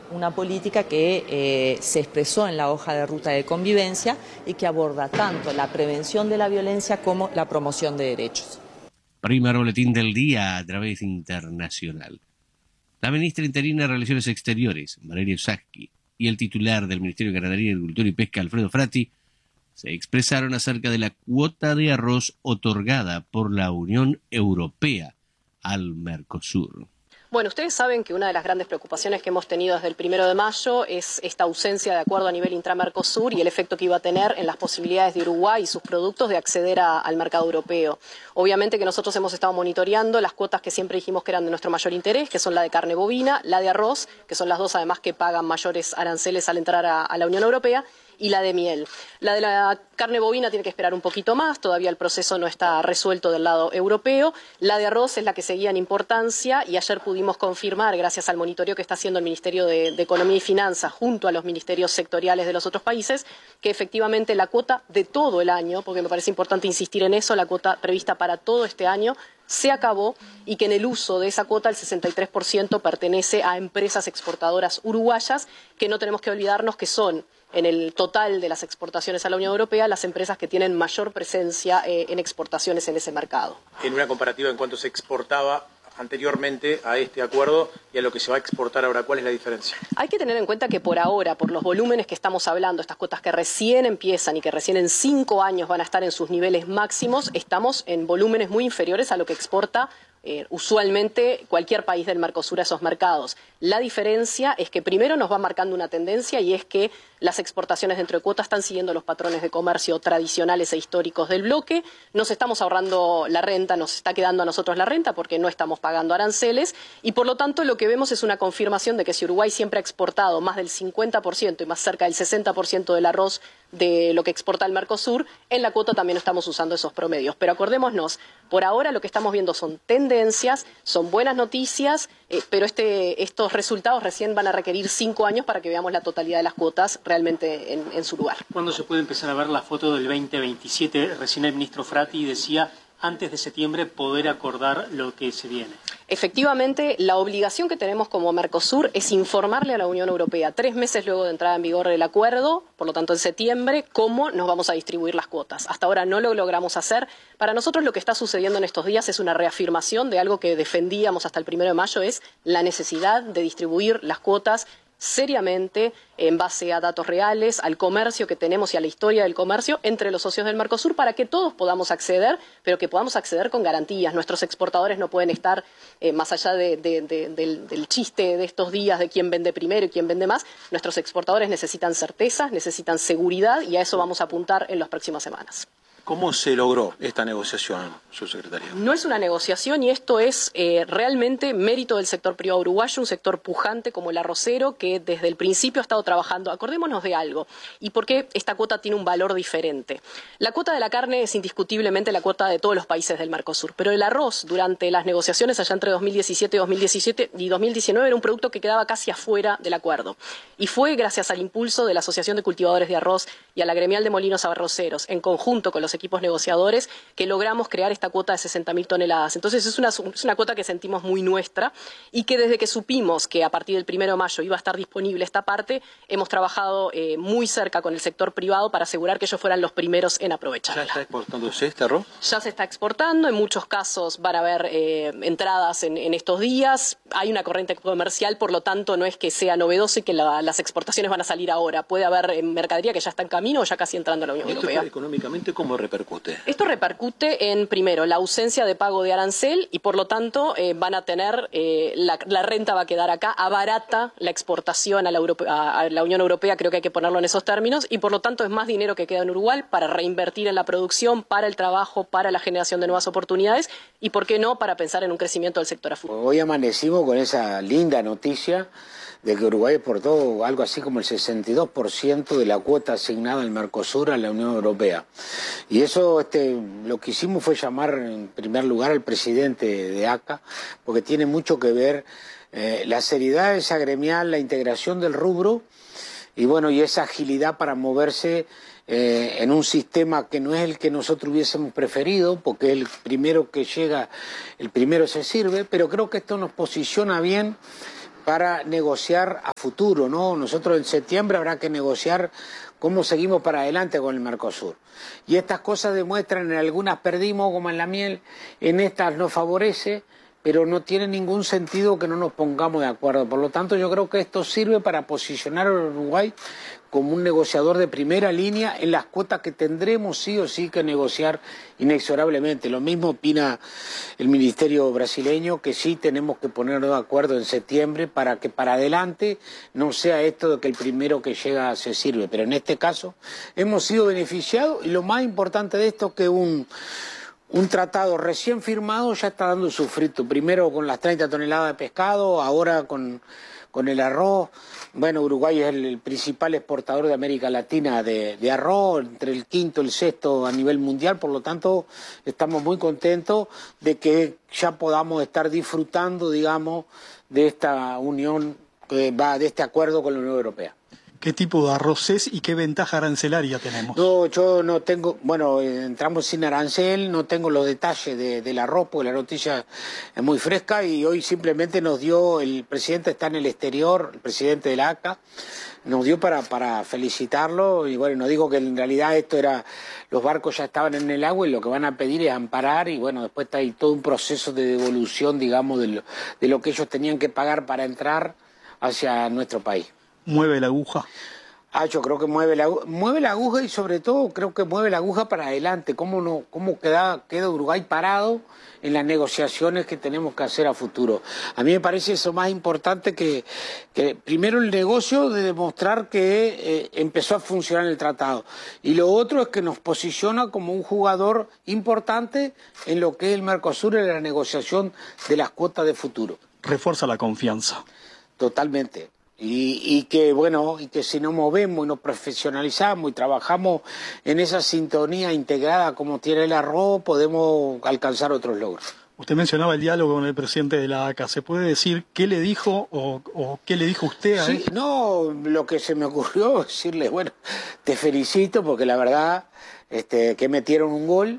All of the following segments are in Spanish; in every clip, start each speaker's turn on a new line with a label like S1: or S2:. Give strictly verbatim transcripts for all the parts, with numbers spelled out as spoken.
S1: una política que eh, se expresó en la hoja de ruta de convivencia y que aborda tanto la prevención de la violencia como la promoción de derechos.
S2: Primer boletín del día a través internacional. La ministra interina de Relaciones Exteriores, Valeria Usacki, y el titular del Ministerio de Ganadería, Agricultura y Pesca, Alfredo Frati, se expresaron acerca de la cuota de arroz otorgada por la Unión Europea al Mercosur.
S3: Bueno, ustedes saben que una de las grandes preocupaciones que hemos tenido desde el primero de mayo es esta ausencia de acuerdo a nivel intra-Mercosur y el efecto que iba a tener en las posibilidades de Uruguay y sus productos de acceder a, al mercado europeo. Obviamente que nosotros hemos estado monitoreando las cuotas que siempre dijimos que eran de nuestro mayor interés, que son la de carne bovina, la de arroz, que son las dos además que pagan mayores aranceles al entrar a, a la Unión Europea, y la de miel. La de la carne bovina tiene que esperar un poquito más, todavía el proceso no está resuelto del lado europeo. La de arroz es la que seguía en importancia y ayer pudimos confirmar, gracias al monitoreo que está haciendo el Ministerio de, de Economía y Finanzas junto a los ministerios sectoriales de los otros países, que efectivamente la cuota de todo el año, porque me parece importante insistir en eso, la cuota prevista para todo este año, se acabó y que en el uso de esa cuota el sesenta y tres por ciento pertenece a empresas exportadoras uruguayas, que no tenemos que olvidarnos que son en el total de las exportaciones a la Unión Europea las empresas que tienen mayor presencia eh, en exportaciones en ese mercado.
S4: En una comparativa en cuanto se exportaba anteriormente a este acuerdo y a lo que se va a exportar ahora, ¿cuál es la diferencia?
S3: Hay que tener en cuenta que por ahora, por los volúmenes que estamos hablando, estas cuotas que recién empiezan y que recién en cinco años van a estar en sus niveles máximos, estamos en volúmenes muy inferiores a lo que exporta Eh, usualmente cualquier país del Mercosur a esos mercados. La diferencia es que primero nos va marcando una tendencia y es que las exportaciones dentro de cuotas están siguiendo los patrones de comercio tradicionales e históricos del bloque. Nos estamos ahorrando la renta, nos está quedando a nosotros la renta porque no estamos pagando aranceles y por lo tanto lo que vemos es una confirmación de que si Uruguay siempre ha exportado más del cincuenta por ciento y más cerca del sesenta por ciento del arroz de lo que exporta el Mercosur, en la cuota también estamos usando esos promedios. Pero acordémonos, por ahora lo que estamos viendo son tendencias, son buenas noticias, eh, pero este, estos resultados recién van a requerir cinco años para que veamos la totalidad de las cuotas realmente en, en su lugar.
S5: ¿Cuándo se puede empezar a ver la foto del veinte veintisiete? Recién el ministro Frati decía antes de septiembre poder acordar lo que se viene.
S3: Efectivamente, la obligación que tenemos como Mercosur es informarle a la Unión Europea, tres meses luego de entrada en vigor del acuerdo, por lo tanto en septiembre, cómo nos vamos a distribuir las cuotas. Hasta ahora no lo logramos hacer. Para nosotros lo que está sucediendo en estos días es una reafirmación de algo que defendíamos hasta el primero de mayo, es la necesidad de distribuir las cuotas seriamente, en base a datos reales, al comercio que tenemos y a la historia del comercio entre los socios del Mercosur para que todos podamos acceder, pero que podamos acceder con garantías. Nuestros exportadores no pueden estar eh, más allá de, de, de, del, del chiste de estos días de quién vende primero y quién vende más. Nuestros exportadores necesitan certeza, necesitan seguridad y a eso vamos a apuntar en las próximas semanas.
S6: ¿Cómo se logró esta negociación, subsecretaria?
S3: No es una negociación y esto es eh, realmente mérito del sector privado uruguayo, un sector pujante como el arrocero que desde el principio ha estado trabajando. Acordémonos de algo y por qué esta cuota tiene un valor diferente. La cuota de la carne es indiscutiblemente la cuota de todos los países del Mercosur, pero el arroz durante las negociaciones allá entre dos mil diecisiete y dos mil diecisiete y dos mil diecinueve era un producto que quedaba casi afuera del acuerdo. Y fue gracias al impulso de la Asociación de Cultivadores de Arroz y a la Gremial de Molinos Arroceros, en conjunto con los equipos negociadores, que logramos crear esta cuota de sesenta mil toneladas. Entonces es una, es una cuota que sentimos muy nuestra y que desde que supimos que a partir del primero de mayo iba a estar disponible esta parte, hemos trabajado eh, muy cerca con el sector privado para asegurar que ellos fueran los primeros en aprovecharla.
S6: ¿Ya está exportándose este arroz?
S3: Ya se está exportando, en muchos casos van a haber eh, entradas en, en estos días, hay una corriente comercial, por lo tanto no es que sea novedoso y que la, las exportaciones van a salir ahora. Puede haber eh, mercadería que ya está en camino o ya casi entrando a la Unión
S6: ¿Esto
S3: Europea.
S6: Económicamente cómo repercute?
S3: Esto repercute en, primero, la ausencia de pago de arancel y, por lo tanto, eh, van a tener, eh, la, la renta va a quedar acá, abarata la exportación a la, Europe, a, a la Unión Europea, creo que hay que ponerlo en esos términos, y por lo tanto es más dinero que queda en Uruguay para reinvertir en la producción, para el trabajo, para la generación de nuevas oportunidades y, ¿por qué no?, para pensar en un crecimiento del sector a futuro.
S7: Hoy amanecimos con esa linda noticia de que Uruguay exportó algo así como el sesenta y dos por ciento de la cuota asignada al Mercosur a la Unión Europea. Y eso este, lo que hicimos fue llamar en primer lugar al presidente de ACA, porque tiene mucho que ver eh, la seriedad de esa gremial, la integración del rubro y bueno, y esa agilidad para moverse eh, en un sistema que no es el que nosotros hubiésemos preferido, porque el primero que llega, el primero se sirve, pero creo que esto nos posiciona bien para negociar a futuro, ¿no? Nosotros en septiembre habrá que negociar cómo seguimos para adelante con el Mercosur. Y estas cosas demuestran, en algunas perdimos como en la miel, en estas nos favorece, pero no tiene ningún sentido que no nos pongamos de acuerdo. Por lo tanto, yo creo que esto sirve para posicionar a Uruguay como un negociador de primera línea en las cuotas que tendremos sí o sí que negociar inexorablemente. Lo mismo opina el Ministerio brasileño, que sí tenemos que ponernos de acuerdo en septiembre para que para adelante no sea esto de que el primero que llega se sirve. Pero en este caso hemos sido beneficiados y lo más importante de esto es que un... Un tratado recién firmado ya está dando su fruto, primero con las treinta toneladas de pescado, ahora con, con el arroz. Bueno, Uruguay es el, el principal exportador de América Latina de, de arroz, entre el quinto y el sexto a nivel mundial, por lo tanto estamos muy contentos de que ya podamos estar disfrutando, digamos, de esta unión, que va, de este acuerdo con la Unión Europea.
S8: ¿Qué tipo de arroz es y qué ventaja arancelaria tenemos?
S7: No, yo no tengo, bueno, entramos sin arancel, no tengo los detalles de, del arroz, porque la noticia es muy fresca y hoy simplemente nos dio, el presidente está en el exterior, el presidente de la A C A, nos dio para, para felicitarlo y bueno, no digo que en realidad esto era, los barcos ya estaban en el agua y lo que van a pedir es amparar y bueno, después está ahí todo un proceso de devolución, digamos, de lo, de lo que ellos tenían que pagar para entrar hacia nuestro país.
S8: ¿Mueve la aguja?
S7: Ah, yo creo que mueve la, mueve la aguja y sobre todo creo que mueve la aguja para adelante. ¿Cómo, no, cómo queda, queda Uruguay parado en las negociaciones que tenemos que hacer a futuro? A mí me parece eso más importante que, que primero el negocio de demostrar que eh, empezó a funcionar el tratado. Y lo otro es que nos posiciona como un jugador importante en lo que es el Mercosur en la negociación de las cuotas de futuro.
S8: Refuerza la confianza.
S7: Totalmente. Y, y que bueno, y que si nos movemos y nos profesionalizamos y trabajamos en esa sintonía integrada como tiene el arroz, podemos alcanzar otros logros.
S8: Usted mencionaba el diálogo con el presidente de la A C A. ¿Se puede decir qué le dijo o, o qué le dijo usted a él?
S7: Sí, no, lo que se me ocurrió es decirle, bueno, te felicito porque la verdad este, que metieron un gol.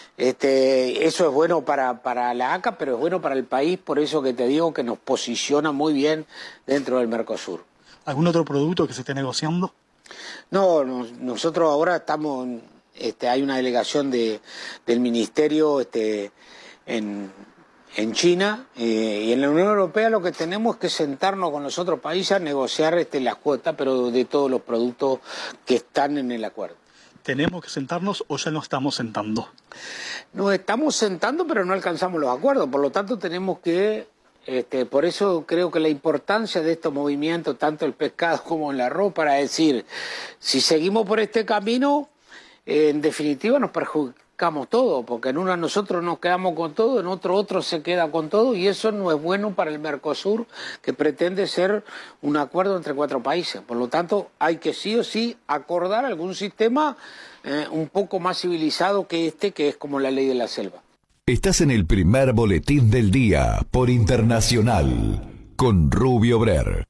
S7: Este, eso es bueno para, para la A C A, pero es bueno para el país, por eso que te digo que nos posiciona muy bien dentro del Mercosur.
S8: ¿Algún otro producto que se esté negociando?
S7: No, nos, nosotros ahora estamos, este, hay una delegación de, del Ministerio este, en, en China eh, y en la Unión Europea lo que tenemos es que sentarnos con los otros países a negociar este, las cuotas, pero de todos los productos que están en el acuerdo.
S8: ¿Tenemos que sentarnos o ya nos estamos sentando?
S7: Nos estamos sentando, pero no alcanzamos los acuerdos. Por lo tanto, tenemos que... Este, por eso creo que la importancia de estos movimientos, tanto el pescado como el arroz, para decir, si seguimos por este camino, eh, en definitiva nos perjudicamos todo, porque en uno nosotros nos quedamos con todo, en otro otro se queda con todo, y eso no es bueno para el Mercosur, que pretende ser un acuerdo entre cuatro países. Por lo tanto, hay que sí o sí acordar algún sistema eh, un poco más civilizado que este, que es como la ley de la selva.
S9: Estás en el primer boletín del día por Internacional con Rubio Brer.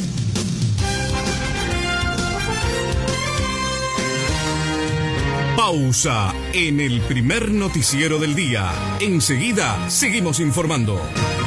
S10: Pausa en el primer noticiero del día. Enseguida seguimos informando.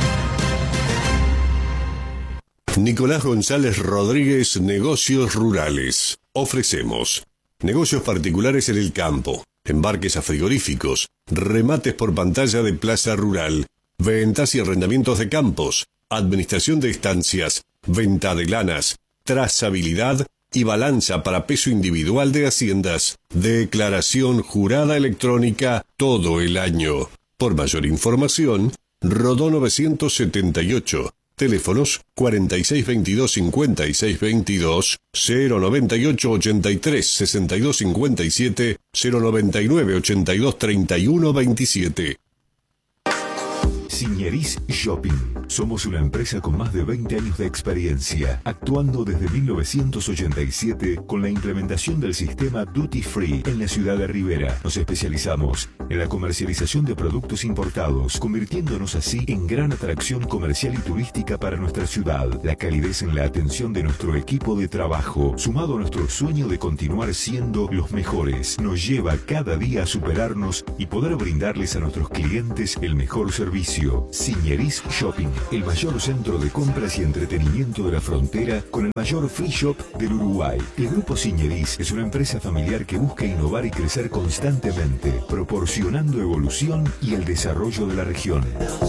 S11: Nicolás González Rodríguez, Negocios Rurales. Ofrecemos negocios particulares en el campo, embarques a frigoríficos, remates por pantalla de plaza rural, ventas y arrendamientos de campos, administración de estancias, venta de lanas, trazabilidad y balanza para peso individual de haciendas, declaración jurada electrónica todo el año. Por mayor información, Rodó novecientos setenta y ocho, teléfonos cuarenta y seis veintidós cincuenta y seis veintidós, cero noventa y ocho ochenta y tres sesenta y dos cincuenta y siete, cero noventa y nueve ochenta y dos treinta y uno veintisiete.
S9: Signeris Shopping. Somos una empresa con más de veinte años de experiencia, actuando desde mil novecientos ochenta y siete con la implementación del sistema Duty Free en la ciudad de Rivera. Nos especializamos en la comercialización de productos importados, convirtiéndonos así en gran atracción comercial y turística para nuestra ciudad. La calidez en la atención de nuestro equipo de trabajo, sumado a nuestro sueño de continuar siendo los mejores, nos lleva cada día a superarnos y poder brindarles a nuestros clientes el mejor servicio. Signeris Shopping. el mayor centro de compras y entretenimiento de la frontera con el mayor free shop del Uruguay. El Grupo Siñeris es una empresa familiar que busca innovar y crecer constantemente, proporcionando evolución y el desarrollo de la región.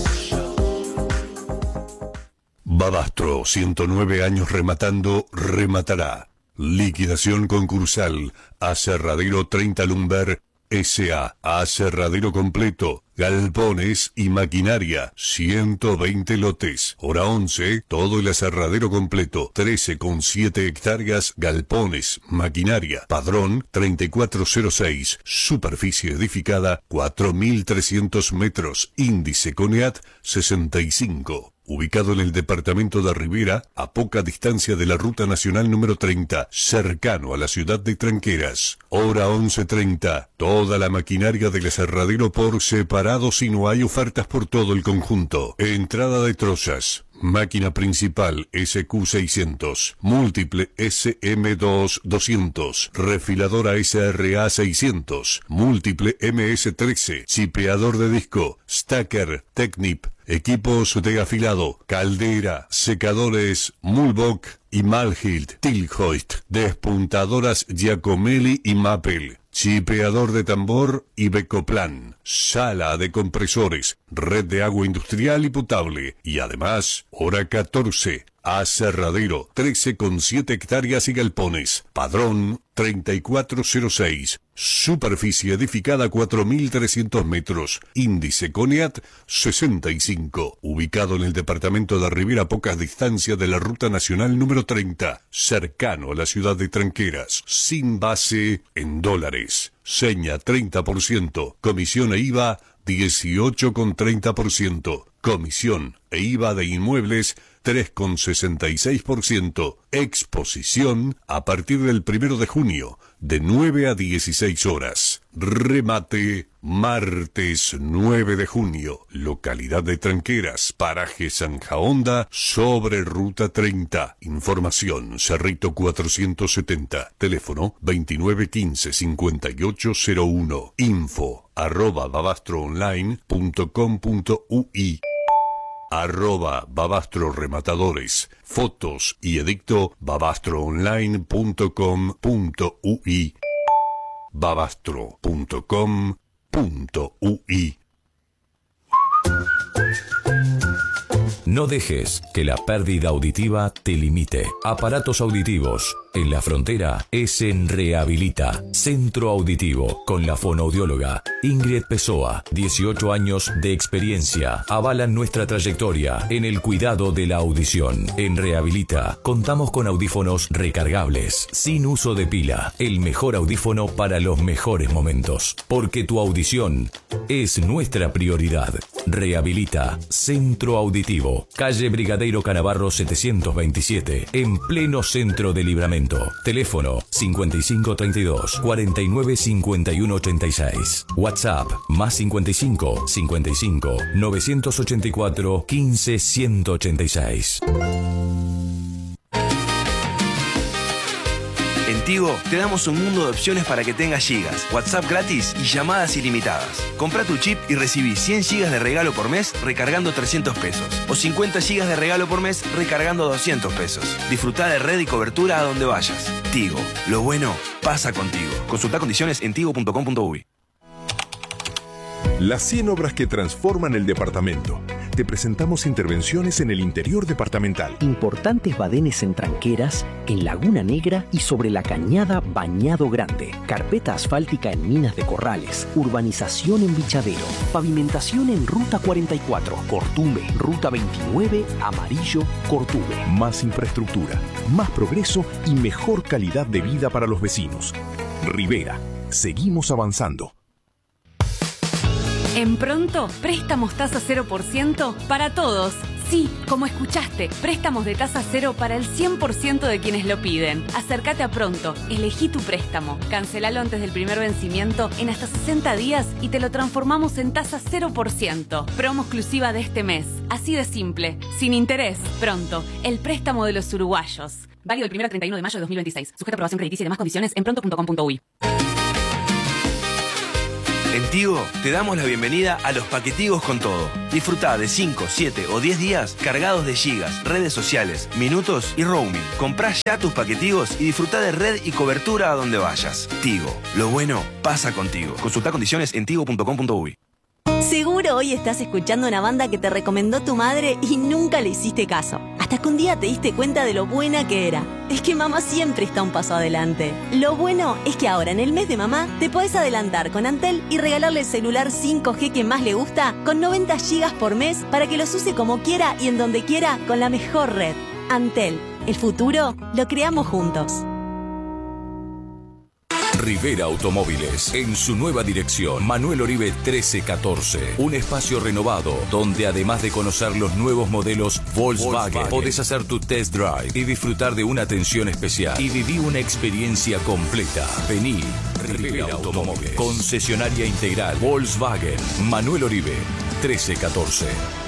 S11: Babastro, ciento nueve años rematando, rematará. Liquidación concursal. Aserradero treinta Lumber S A. Aserradero completo. Galpones y maquinaria. ciento veinte lotes. Hora once. Todo el aserradero completo. trece coma siete hectáreas. Galpones. Maquinaria. Padrón treinta y cuatro cero seis. Superficie edificada cuatro mil trescientos metros. Índice CONEAT sesenta y cinco. Ubicado en el departamento de Rivera, a poca distancia de la Ruta Nacional número treinta, cercano a la ciudad de Tranqueras. Hora once treinta. Toda la maquinaria del aserradero por separado si no hay ofertas por todo el conjunto. Entrada de trozas. Máquina principal S Q seiscientos, múltiple S M dos doscientos, refiladora S R A seiscientos, múltiple M S trece, chipeador de disco, stacker, Technip, equipos de afilado, caldera, secadores, Mulbach y Malhilt, Tilhoist, despuntadoras Giacomelli y Mappel, chipeador de tambor y Becoplan, sala de compresores, red de agua industrial y potable, y además, hora catorce, aserradero, trece coma siete hectáreas y galpones, padrón treinta y cuatro cero seis, superficie edificada cuatro mil trescientos metros, índice CONEAT sesenta y cinco, ubicado en el departamento de Rivera a pocas distancias de la Ruta Nacional número treinta, cercano a la ciudad de Tranqueras, sin base en dólares. Seña treinta por ciento, comisión e IVA dieciocho coma treinta por ciento, comisión e IVA de inmuebles tres coma sesenta y seis por ciento, exposición a partir del primero de junio, de nueve a dieciséis horas. Remate, martes nueve de junio, localidad de Tranqueras, paraje Zanja Honda, sobre Ruta treinta. Información, Cerrito cuatrocientos setenta, teléfono veintinueve quince cincuenta y ocho cero uno, info arroba babastroonline punto com punto ui. Arroba Babastro Rematadores, fotos y edicto babastroonline punto com punto ui, babastro punto com punto ui.
S12: No dejes que la pérdida auditiva te limite. Aparatos auditivos. En la frontera es en Rehabilita. Centro Auditivo. Con la fonoaudióloga Ingrid Pessoa. dieciocho años de experiencia. Avalan nuestra trayectoria en el cuidado de la audición. En Rehabilita contamos con audífonos recargables. Sin uso de pila. El mejor audífono para los mejores momentos. Porque tu audición es nuestra prioridad. Rehabilita. Centro Auditivo. Calle Brigadeiro Canavarro setecientos veintisiete. En pleno centro de Libramento. Teléfono cincuenta y cinco treinta y dos cuarenta y nueve cincuenta y uno ochenta y seis. WhatsApp más cincuenta y cinco cincuenta y cinco novecientos ochenta y cuatro quince ciento ochenta y seis.
S13: En Tigo te damos un mundo de opciones para que tengas gigas, WhatsApp gratis y llamadas ilimitadas. Compra tu chip y recibí cien gigas de regalo por mes recargando trescientos pesos. O cincuenta gigas de regalo por mes recargando doscientos pesos. Disfrutá de red y cobertura a donde vayas. Tigo, lo bueno pasa contigo. Consulta condiciones en tigo punto com punto uy.
S14: Las cien obras que transforman el departamento. Te presentamos intervenciones en el interior departamental.
S15: Importantes badenes en Tranqueras, en Laguna Negra y sobre la cañada Bañado Grande. Carpeta asfáltica en Minas de Corrales. Urbanización en Bichadero. Pavimentación en Ruta cuarenta y cuatro. Cortume. Ruta veintinueve. Amarillo. Cortume.
S14: Más infraestructura, más progreso y mejor calidad de vida para los vecinos. Rivera. Seguimos avanzando.
S16: En Pronto, préstamos tasa cero por ciento para todos. Sí, como escuchaste, préstamos de tasa cero para el cien por ciento de quienes lo piden. Acércate a Pronto, elegí tu préstamo, cancelalo antes del primer vencimiento en hasta sesenta días y te lo transformamos en tasa cero por ciento. Promo exclusiva de este mes. Así de simple, sin interés. Pronto, el préstamo de los uruguayos. Válido del primero al treinta y uno de mayo de dos mil veintiséis. Sujeto a aprobación crediticia y demás condiciones en pronto punto com punto uy.
S13: En Tigo te damos la bienvenida a los paquetigos con todo. Disfrutá de cinco, siete o diez días cargados de gigas, redes sociales, minutos y roaming. Comprá ya tus paquetigos y disfrutá de red y cobertura a donde vayas. Tigo, lo bueno pasa contigo. Consultá condiciones en tigo punto com punto uy.
S17: Seguro hoy estás escuchando una banda que te recomendó tu madre y nunca le hiciste caso. Hasta que un día te diste cuenta de lo buena que era. Es que mamá siempre está un paso adelante. Lo bueno es que ahora en el mes de mamá te podés adelantar con Antel y regalarle el celular cinco G que más le gusta con noventa gigas por mes para que los use como quiera y en donde quiera con la mejor red. Antel, el futuro lo creamos juntos.
S12: Rivera Automóviles, en su nueva dirección, Manuel Oribe trece catorce. Un espacio renovado, donde además de conocer los nuevos modelos Volkswagen, Volkswagen, podés hacer tu test drive y disfrutar de una atención especial. Y viví una experiencia completa. Vení, Rivera Automóviles, concesionaria integral Volkswagen, Manuel Oribe trece catorce.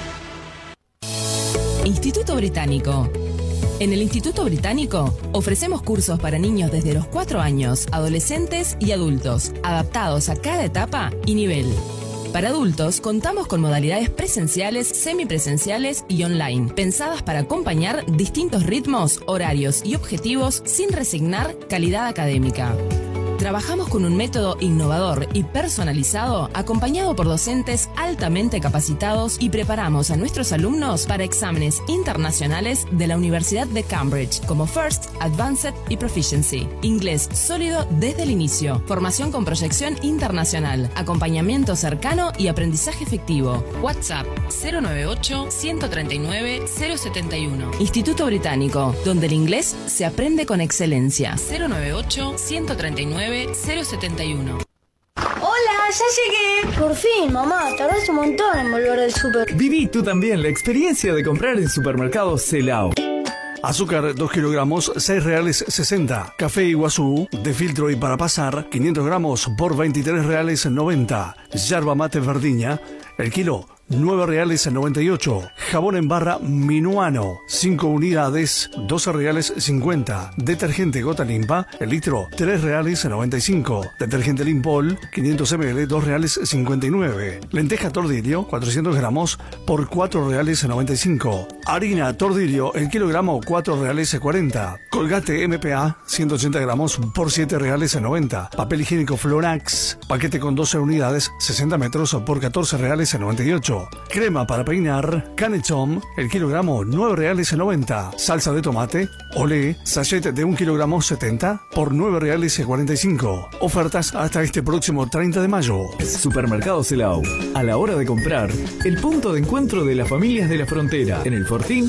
S18: Instituto Británico. En el Instituto Británico ofrecemos cursos para niños desde los cuatro años, adolescentes y adultos, adaptados a cada etapa y nivel. Para adultos contamos con modalidades presenciales, semipresenciales y online, pensadas para acompañar distintos ritmos, horarios y objetivos sin resignar calidad académica. Trabajamos con un método innovador y personalizado, acompañado por docentes altamente capacitados, y preparamos a nuestros alumnos para exámenes internacionales de la Universidad de Cambridge, como First, Advanced y Proficiency. Inglés sólido desde el inicio, formación con proyección internacional, acompañamiento cercano y aprendizaje efectivo. WhatsApp cero noventa y ocho, ciento treinta y nueve, cero setenta y uno. Instituto Británico, donde el inglés se aprende con excelencia. cero noventa y ocho, ciento treinta y nueve, cero setenta y uno.
S19: ¡Hola! ¡Ya llegué! Por fin, mamá, tardás un montón en volver del súper.
S20: Viví tú también la experiencia de comprar en Supermercado Celao.
S21: Azúcar dos kilogramos, seis reales sesenta. Café Iguazú, de filtro y para pasar, quinientos gramos por veintitrés reales noventa. Yerba mate Verdiña, el kilo, nueve reales noventa y ocho. Jabón en barra Minuano, cinco unidades, doce reales cincuenta. Detergente Gota Limpa, el litro, tres reales noventa y cinco. Detergente Limpol, quinientos mililitros, dos reales cincuenta y nueve. Lenteja Tordillo, cuatrocientos gramos, por cuatro reales noventa y cinco. Harina Tordillo, el kilogramo, cuatro reales cuarenta. Colgate M P A, ciento ochenta gramos, por siete reales noventa. Papel higiénico Florax, paquete con doce unidades, sesenta metros, por catorce reales noventa y ocho. Crema para peinar Canechom, el kilogramo, nueve reales noventa. Salsa de tomate Olé, sachet de un kilogramo setenta por nueve reales cuarenta y cinco. Ofertas hasta este próximo treinta de mayo.
S20: Supermercado Celao. A la hora de comprar, el punto de encuentro de las familias de la frontera. En el Fortín,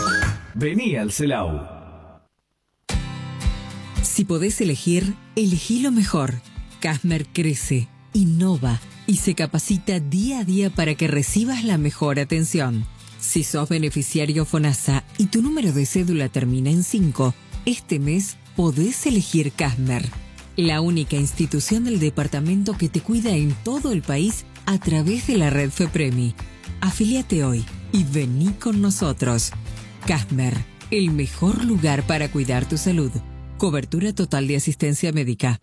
S20: vení al Celao.
S22: Si podés elegir, elegí lo mejor. Casmer crece, innova y se capacita día a día para que recibas la mejor atención. Si sos beneficiario FONASA y tu número de cédula termina en cinco, este mes podés elegir Casmer, la única institución del departamento que te cuida en todo el país a través de la red FEPREMI. Afíliate hoy y vení con nosotros. Casmer, el mejor lugar para cuidar tu salud. Cobertura total de asistencia médica.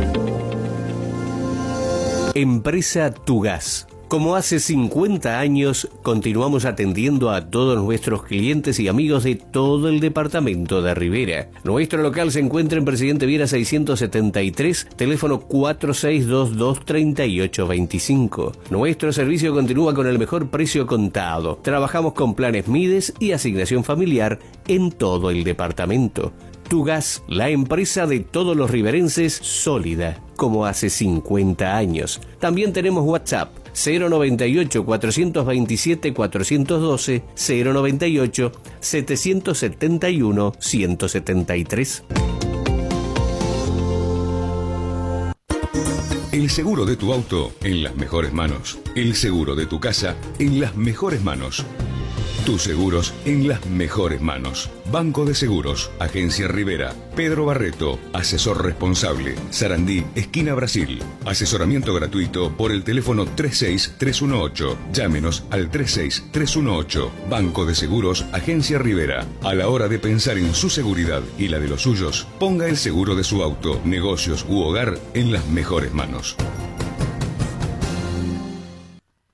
S2: Empresa Tugas. Como hace cincuenta años, continuamos atendiendo a todos nuestros clientes y amigos de todo el departamento de Rivera. Nuestro local se encuentra en Presidente Viera seiscientos setenta y tres, teléfono cuatro seis dos dos, tres ocho dos cinco. Nuestro servicio continúa con el mejor precio contado. Trabajamos con planes Mides y asignación familiar en todo el departamento. Tugas, la empresa de todos los riverenses, sólida, como hace cincuenta años. También tenemos WhatsApp, cero noventa y ocho, cuatrocientos veintisiete, cuatrocientos doce, cero noventa y ocho, setecientos setenta y uno, ciento setenta y tres.
S23: El seguro de tu auto en las mejores manos. El seguro de tu casa en las mejores manos. Tus seguros en las mejores manos. Banco de Seguros, Agencia Rivera, Pedro Barreto, asesor responsable, Sarandí, esquina Brasil. Asesoramiento gratuito por el teléfono tres seis tres uno ocho. Llámenos al tres seis tres uno ocho. Banco de Seguros, Agencia Rivera. A la hora de pensar en su seguridad y la de los suyos, ponga el seguro de su auto, negocios u hogar en las mejores manos.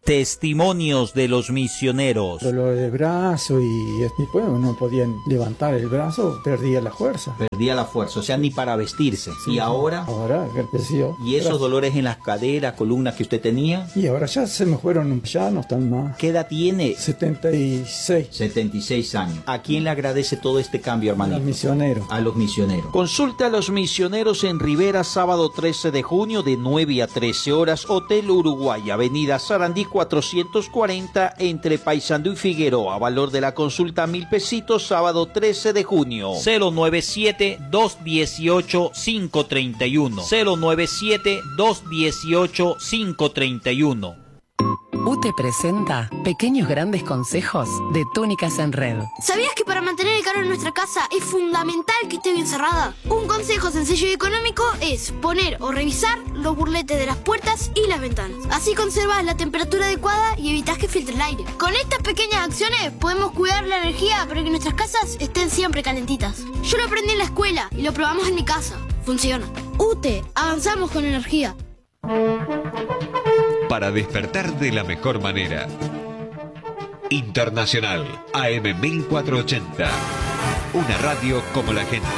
S1: Testimonios de los misioneros.
S4: Dolor de brazo y después no podían levantar el brazo, perdía la fuerza.
S1: Perdía la fuerza, o sea, ni para vestirse.
S4: Sí,
S1: y ahora...
S4: Ahora creció.
S1: ¿Y esos gracias. dolores en las caderas, columnas que usted tenía?
S4: Y ahora ya se me fueron, ya no están más.
S1: ¿Qué edad tiene?
S4: setenta y seis.
S1: setenta y seis años. ¿A quién le agradece todo este cambio, hermanito?
S4: A los misioneros.
S1: A los misioneros. Consulta a los misioneros en Rivera, sábado trece de junio de nueve a trece horas, Hotel Uruguay, Avenida Sarandí cuatrocientos cuarenta, entre Paysandú y Figueroa. Valor de la consulta mil pesitos, sábado trece de junio. cero nueve siete, dos uno ocho, cinco tres uno. cero nueve siete, dos uno ocho, cinco tres uno.
S5: U T E presenta Pequeños Grandes Consejos de Túnicas en Red.
S19: ¿Sabías que para mantener el calor en nuestra casa es fundamental que esté bien cerrada? Un consejo sencillo y económico es poner o revisar los burletes de las puertas y las ventanas. Así conservas la temperatura adecuada y evitas que filtre el aire. Con estas pequeñas acciones podemos cuidar la energía para que nuestras casas estén siempre calentitas. Yo lo aprendí en la escuela y lo probamos en mi casa. Funciona. U T E, avanzamos con energía.
S24: Para despertar de la mejor manera. Internacional A M mil cuatrocientos ochenta. Una radio como la gente.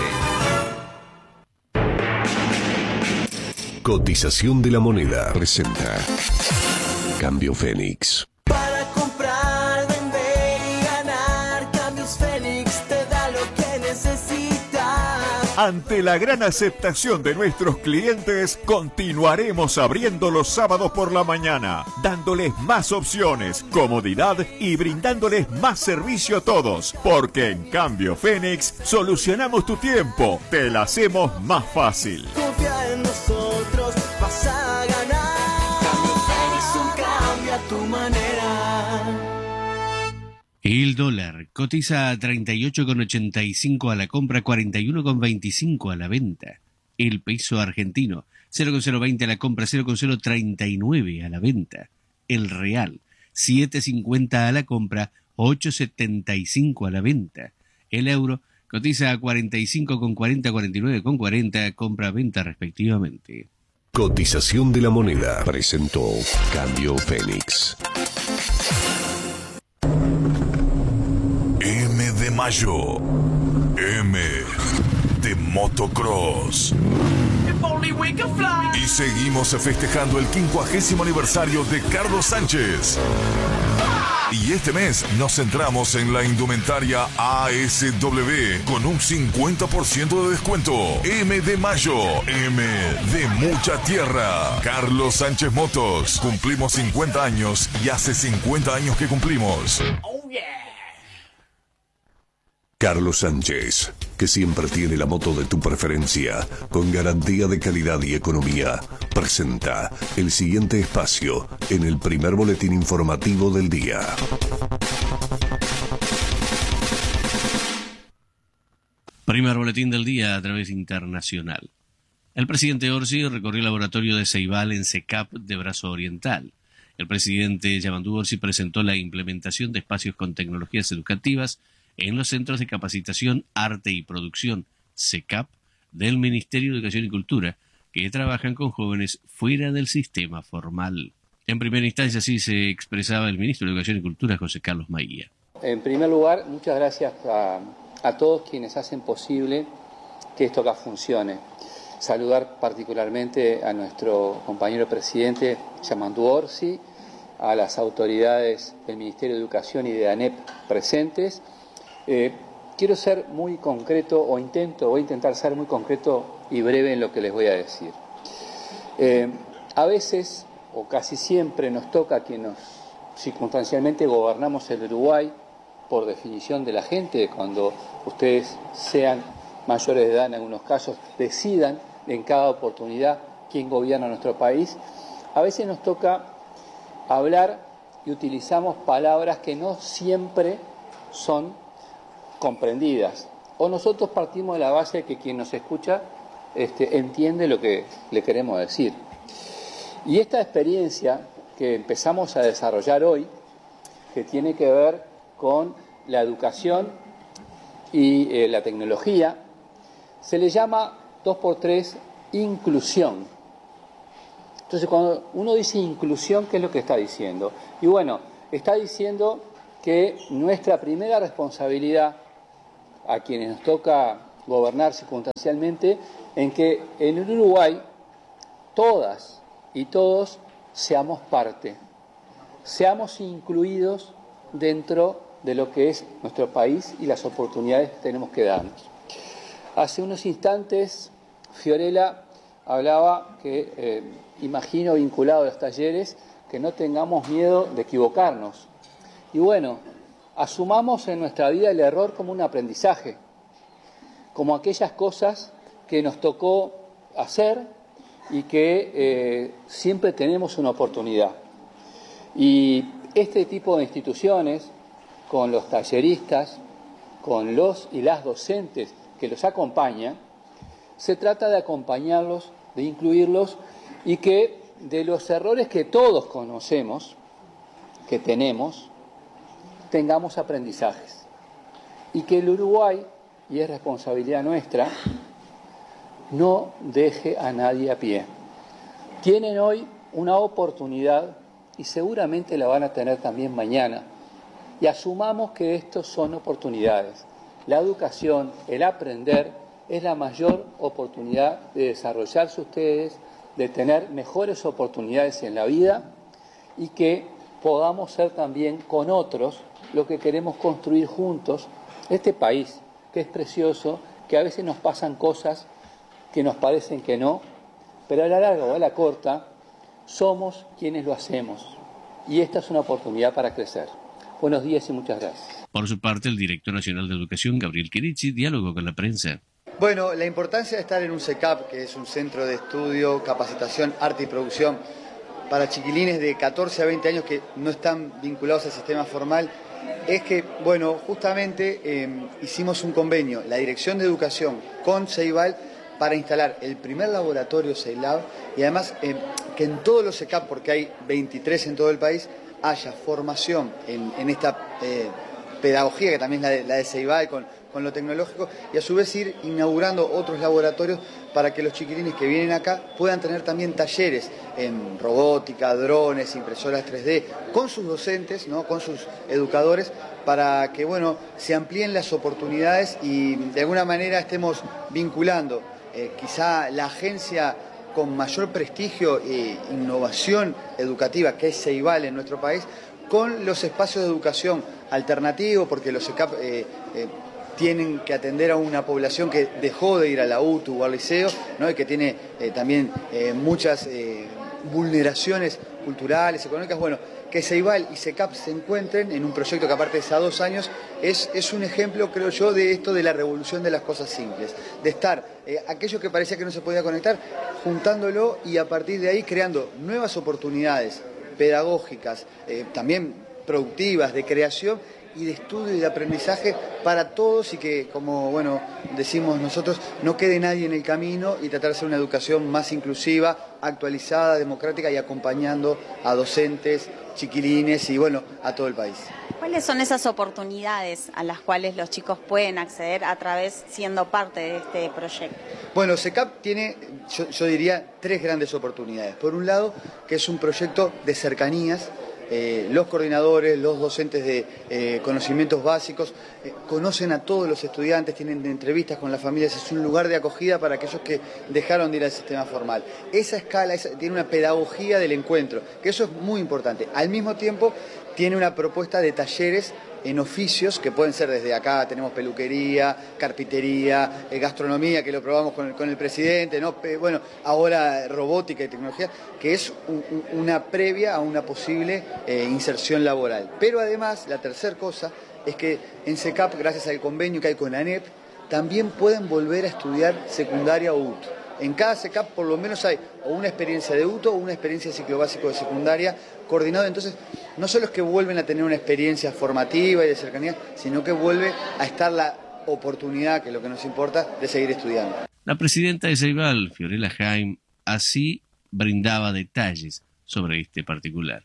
S11: Cotización de la moneda presenta Cambio Fénix.
S25: Para comprar, vender y ganar, Cambios Fénix te da lo que necesitas.
S26: Ante la gran aceptación de nuestros clientes, continuaremos abriendo los sábados por la mañana, dándoles más opciones, comodidad y brindándoles más servicio a todos, porque en Cambio Fénix solucionamos tu tiempo, te la hacemos más fácil.
S25: Confía en nosotros, vas a ganar. Cambio Fénix, un cambio a tu manera.
S2: El dólar cotiza a treinta y ocho con ochenta y cinco a la compra, cuarenta y uno con veinticinco a la venta. El peso argentino, cero con cero veinte a la compra, cero con cero treinta y nueve a la venta. El real, siete cincuenta a la compra, ocho setenta y cinco a la venta. El euro cotiza a cuarenta y cinco con cuarenta, cuarenta y nueve con cuarenta, compra-venta respectivamente.
S11: Cotización de la moneda presentó Cambio Fénix.
S27: M de Mayo. M de Motocross. Y seguimos festejando el quincuagésimo aniversario de Carlos Sánchez. Y este mes nos centramos en la indumentaria A S W con un cincuenta por ciento de descuento. M de Mayo, M de mucha tierra. Carlos Sánchez Motos. Cumplimos cincuenta años y hace cincuenta años que cumplimos.
S25: Oh yeah.
S11: Carlos Sánchez, que siempre tiene la moto de tu preferencia, con garantía de calidad y economía, presenta el siguiente espacio en el primer boletín informativo del día.
S2: Primer boletín del día a través internacional. El presidente Orsi recorrió el laboratorio de Ceibal en SECAP de Brazo Oriental. El presidente Yamandu Orsi presentó la implementación de espacios con tecnologías educativas en los Centros de Capacitación, Arte y Producción, SECAP, del Ministerio de Educación y Cultura, que trabajan con jóvenes fuera del sistema formal. En primera instancia así se expresaba el ministro de Educación y Cultura, José Carlos Maguía.
S28: En primer lugar, muchas gracias a, a todos quienes hacen posible que esto acá funcione. Saludar particularmente a nuestro compañero presidente, Yamandu Orsi, a las autoridades del Ministerio de Educación y de ANEP presentes. Eh, quiero ser muy concreto, o intento, voy a intentar ser muy concreto y breve en lo que les voy a decir. Eh, a veces, o casi siempre, nos toca a quienes circunstancialmente gobernamos el Uruguay, por definición de la gente, cuando ustedes sean mayores de edad en algunos casos, decidan en cada oportunidad quién gobierna nuestro país, a veces nos toca hablar y utilizamos palabras que no siempre son comprendidas, o nosotros partimos de la base de que quien nos escucha este, entiende lo que le queremos decir. Y esta experiencia que empezamos a desarrollar hoy, que tiene que ver con la educación y eh, la tecnología, se le llama dos por tres inclusión. Entonces, cuando uno dice inclusión, ¿qué es lo que está diciendo? Y bueno, está diciendo que nuestra primera responsabilidad, a quienes nos toca gobernar circunstancialmente, en que en el Uruguay todas y todos seamos parte, seamos incluidos dentro de lo que es nuestro país y las oportunidades que tenemos que darnos. Hace unos instantes Fiorella hablaba que, eh, imagino vinculado a los talleres, que no tengamos miedo de equivocarnos. Y bueno, asumamos en nuestra vida el error como un aprendizaje, como aquellas cosas que nos tocó hacer y que eh, siempre tenemos una oportunidad. Y este tipo de instituciones, con los talleristas, con los y las docentes que los acompañan, se trata de acompañarlos, de incluirlos y que de los errores que todos conocemos, que tenemos, tengamos aprendizajes. Y que el Uruguay, y es responsabilidad nuestra, no deje a nadie a pie. Tienen hoy una oportunidad y seguramente la van a tener también mañana. Y asumamos que estos son oportunidades. La educación, el aprender, es la mayor oportunidad de desarrollarse ustedes, de tener mejores oportunidades en la vida y que podamos ser también con otros lo que queremos construir juntos este país, que es precioso, que a veces nos pasan cosas que nos parecen que no, pero a la larga o a la corta somos quienes lo hacemos. Y esta es una oportunidad para crecer. Buenos días y muchas gracias.
S2: Por su parte, el director nacional de Educación, Gabriel Chirichi, dialogó con la prensa.
S3: Bueno, la importancia de estar en un C E C A P, que es un centro de estudio, capacitación, arte y producción, para chiquilines de catorce a veinte años que no están vinculados al sistema formal, es que, bueno, justamente eh, hicimos un convenio, la Dirección de Educación con Ceibal, para instalar el primer laboratorio CEILAB y además eh, que en todos los C E C A P, porque hay veintitrés en todo el país, haya formación en, en esta eh, pedagogía, que también es la de, la de Ceibal, con, con lo tecnológico, y a su vez ir inaugurando otros laboratorios para que los chiquilines que vienen acá puedan tener también talleres en robótica, drones, impresoras tres D, con sus docentes, ¿no?, con sus educadores, para que, bueno, se amplíen las oportunidades y de alguna manera estemos vinculando eh, quizá la agencia con mayor prestigio e innovación educativa, que es Ceibal en nuestro país, con los espacios de educación alternativo, porque los C E C A P eh, eh, tienen que atender a una población que dejó de ir a la U T U o al liceo, ¿no?, y que tiene eh, también eh, muchas eh, vulneraciones culturales, económicas. Bueno, que Ceibal y C E C A P se encuentren en un proyecto que aparte es a dos años, es, es un ejemplo, creo yo, de esto de la revolución de las cosas simples, de estar, eh, aquello que parecía que no se podía conectar, juntándolo y a partir de ahí creando nuevas oportunidades pedagógicas, eh, también productivas, de creación y de estudio y de aprendizaje para todos, y que, como bueno decimos nosotros, no quede nadie en el camino, y tratar de hacer una educación más inclusiva, actualizada, democrática y acompañando a docentes, chiquilines y bueno, a todo el país.
S6: ¿Cuáles son esas oportunidades a las cuales los chicos pueden acceder a través, siendo parte de este proyecto?
S3: Bueno, C E C A P tiene, yo, yo diría, tres grandes oportunidades. Por un lado, que es un proyecto de cercanías. Eh, los coordinadores, los docentes de eh, conocimientos básicos eh, conocen a todos los estudiantes, tienen entrevistas con las familias, es un lugar de acogida para aquellos que dejaron de ir al sistema formal. Esa escala esa, tiene una pedagogía del encuentro, que eso es muy importante. Al mismo tiempo tiene una propuesta de talleres en oficios que pueden ser desde acá, tenemos peluquería, carpintería, eh, gastronomía, que lo probamos con el, con el presidente, ¿no? Pe, bueno, ahora robótica y tecnología, que es un, un, una previa a una posible eh, inserción laboral. Pero además, la tercera cosa es que en C E C A P, gracias al convenio que hay con ANEP, también pueden volver a estudiar secundaria o U T O. En cada C E C A P por lo menos hay o una experiencia de U T O o una experiencia de ciclo básico de secundaria coordinado. Entonces, no solo es que vuelven a tener una experiencia formativa y de cercanía, sino que vuelve a estar la oportunidad, que es lo que nos importa, de seguir estudiando.
S2: La presidenta de Ceibal, Fiorella Jaime, así brindaba detalles sobre este particular.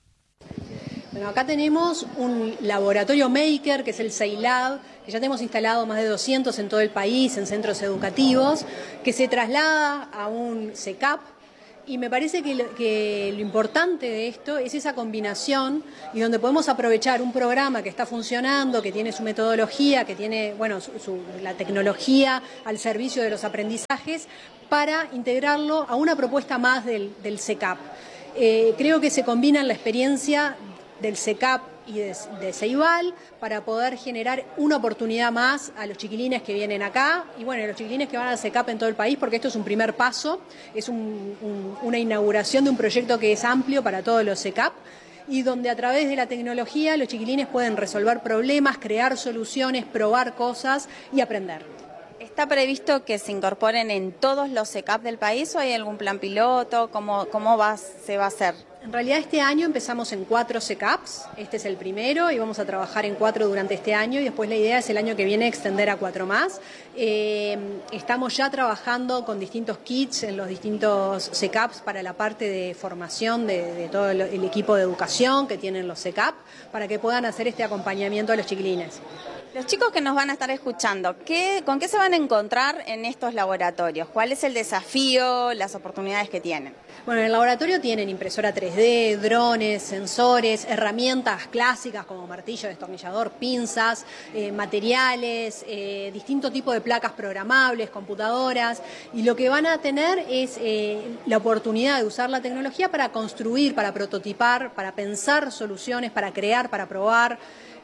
S7: Bueno, acá tenemos un laboratorio maker, que es el CEILAB, que ya tenemos instalado más de doscientos en todo el país, en centros educativos, que se traslada a un C E C A P Y me parece que lo, que lo importante de esto es esa combinación y donde podemos aprovechar un programa que está funcionando, que tiene su metodología, que tiene bueno, su, su, la tecnología al servicio de los aprendizajes, para integrarlo a una propuesta más del, del C E C A P. Eh, creo que se combina la experiencia del C E C A P y de, de Ceibal para poder generar una oportunidad más a los chiquilines que vienen acá y bueno, a los chiquilines que van al C E C A P en todo el país, porque esto es un primer paso, es un, un, una inauguración de un proyecto que es amplio para todos los C E C A P y donde a través de la tecnología los chiquilines pueden resolver problemas, crear soluciones, probar cosas y aprender.
S6: ¿Está previsto que se incorporen en todos los C E C A P del país o hay algún plan piloto? ¿Cómo, cómo va, se va a hacer?
S7: En realidad este año empezamos en cuatro C E C A Ps, este es el primero y vamos a trabajar en cuatro durante este año y después la idea es el año que viene extender a cuatro más. Eh, estamos ya trabajando con distintos kits en los distintos C E C A Ps para la parte de formación de, de todo el, el equipo de educación que tienen los C E C A P para que puedan hacer este acompañamiento a los chiquilines.
S6: Los chicos que nos van a estar escuchando, ¿qué, ¿con qué se van a encontrar en estos laboratorios? ¿Cuál es el desafío, las oportunidades que tienen?
S7: Bueno, en el laboratorio tienen impresora tres D, drones, sensores, herramientas clásicas como martillo, destornillador, pinzas, eh, materiales, eh, distintos tipos de placas programables, computadoras, y lo que van a tener es eh, la oportunidad de usar la tecnología para construir, para prototipar, para pensar soluciones, para crear, para probar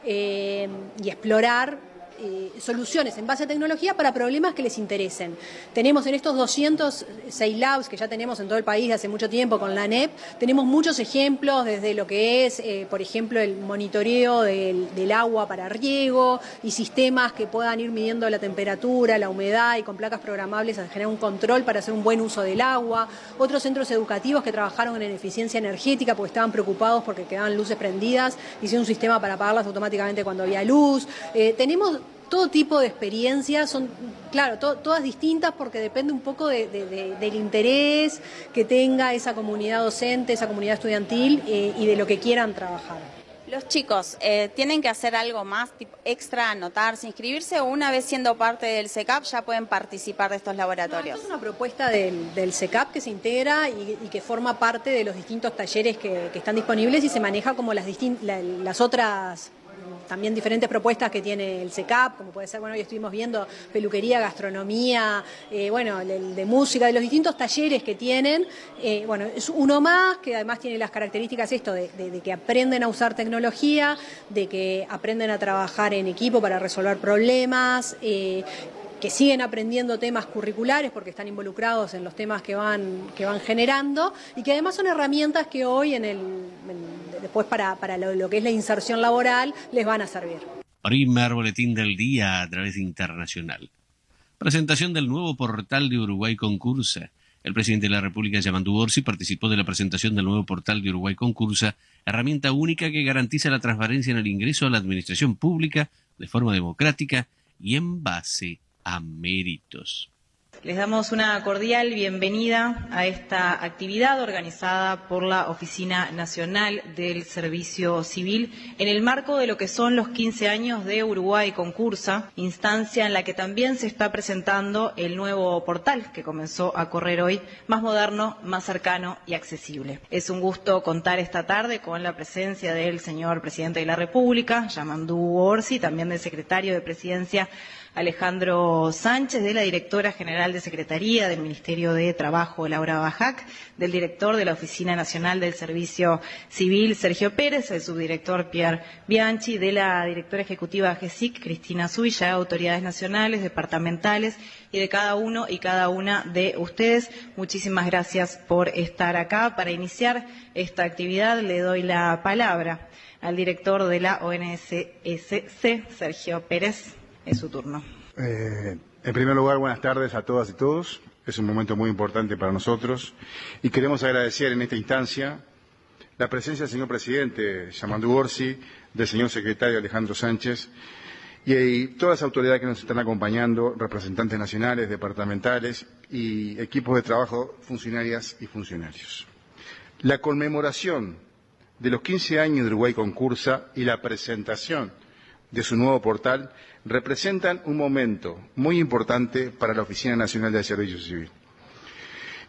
S7: eh, y explorar Eh, soluciones en base a tecnología para problemas que les interesen. Tenemos en estos doscientos seis labs que ya tenemos en todo el país hace mucho tiempo con la N E P, tenemos muchos ejemplos desde lo que es, eh, por ejemplo, el monitoreo del, del agua para riego y sistemas que puedan ir midiendo la temperatura, la humedad y con placas programables a generar un control para hacer un buen uso del agua. Otros centros educativos que trabajaron en eficiencia energética porque estaban preocupados porque quedaban luces prendidas, hicieron un sistema para apagarlas automáticamente cuando había luz. Eh, tenemos todo tipo de experiencias, son, claro, to, todas distintas porque depende un poco de, de, de, del interés que tenga esa comunidad docente, esa comunidad estudiantil eh, y de lo que quieran trabajar.
S6: Los chicos, eh, ¿tienen que hacer algo más, tipo extra, anotarse, inscribirse o una vez siendo parte del C E C A P ya pueden participar de estos laboratorios?
S7: No, esto es una propuesta del, del C E C A P que se integra y, y que forma parte de los distintos talleres que, que están disponibles y se maneja como las, distin, la, las otras también diferentes propuestas que tiene el C E C A P, como puede ser, bueno, hoy estuvimos viendo peluquería, gastronomía, eh, bueno, el, el de música, de los distintos talleres que tienen. Eh, bueno, es uno más que además tiene las características esto de, de, de que aprenden a usar tecnología, de que aprenden a trabajar en equipo para resolver problemas, eh, que siguen aprendiendo temas curriculares porque están involucrados en los temas que van, que van generando y que además son herramientas que hoy en el, en, después para, para lo, lo que es la inserción laboral les van a servir.
S2: Primer boletín del día a través de Internacional. Presentación del nuevo portal de Uruguay Concursa. El presidente de la República, Yamandu Orsi, participó de la presentación del nuevo portal de Uruguay Concursa, herramienta única que garantiza la transparencia en el ingreso a la administración pública de forma democrática y en base a méritos.
S8: Les damos una cordial bienvenida a esta actividad organizada por la Oficina Nacional del Servicio Civil en el marco de lo que son los quince años de Uruguay Concursa, instancia en la que también se está presentando el nuevo portal que comenzó a correr hoy, más moderno, más cercano y accesible. Es un gusto contar esta tarde con la presencia del señor Presidente de la República, Yamandu Orsi, también del Secretario de Presidencia, Alejandro Sánchez, de la Directora General de Secretaría del Ministerio de Trabajo, Laura Bajac, del Director de la Oficina Nacional del Servicio Civil, Sergio Pérez, el Subdirector Pierre Bianchi, de la Directora Ejecutiva G E S I C, Cristina Zubilla, autoridades nacionales, departamentales y de cada uno y cada una de ustedes. Muchísimas gracias por estar acá. Para iniciar esta actividad le doy la palabra al Director de la O N S S C, Sergio Pérez. Es su turno.
S9: Eh, en primer lugar, buenas tardes a todas y todos. Es un momento muy importante para nosotros y queremos agradecer en esta instancia la presencia del señor Presidente Yamandu Orsi, del señor Secretario Alejandro Sánchez y, y todas las autoridades que nos están acompañando, representantes nacionales, departamentales y equipos de trabajo, funcionarias y funcionarios. La conmemoración de los quince años de Uruguay Concursa y la presentación de su nuevo portal representan un momento muy importante para la Oficina Nacional del Servicio Civil.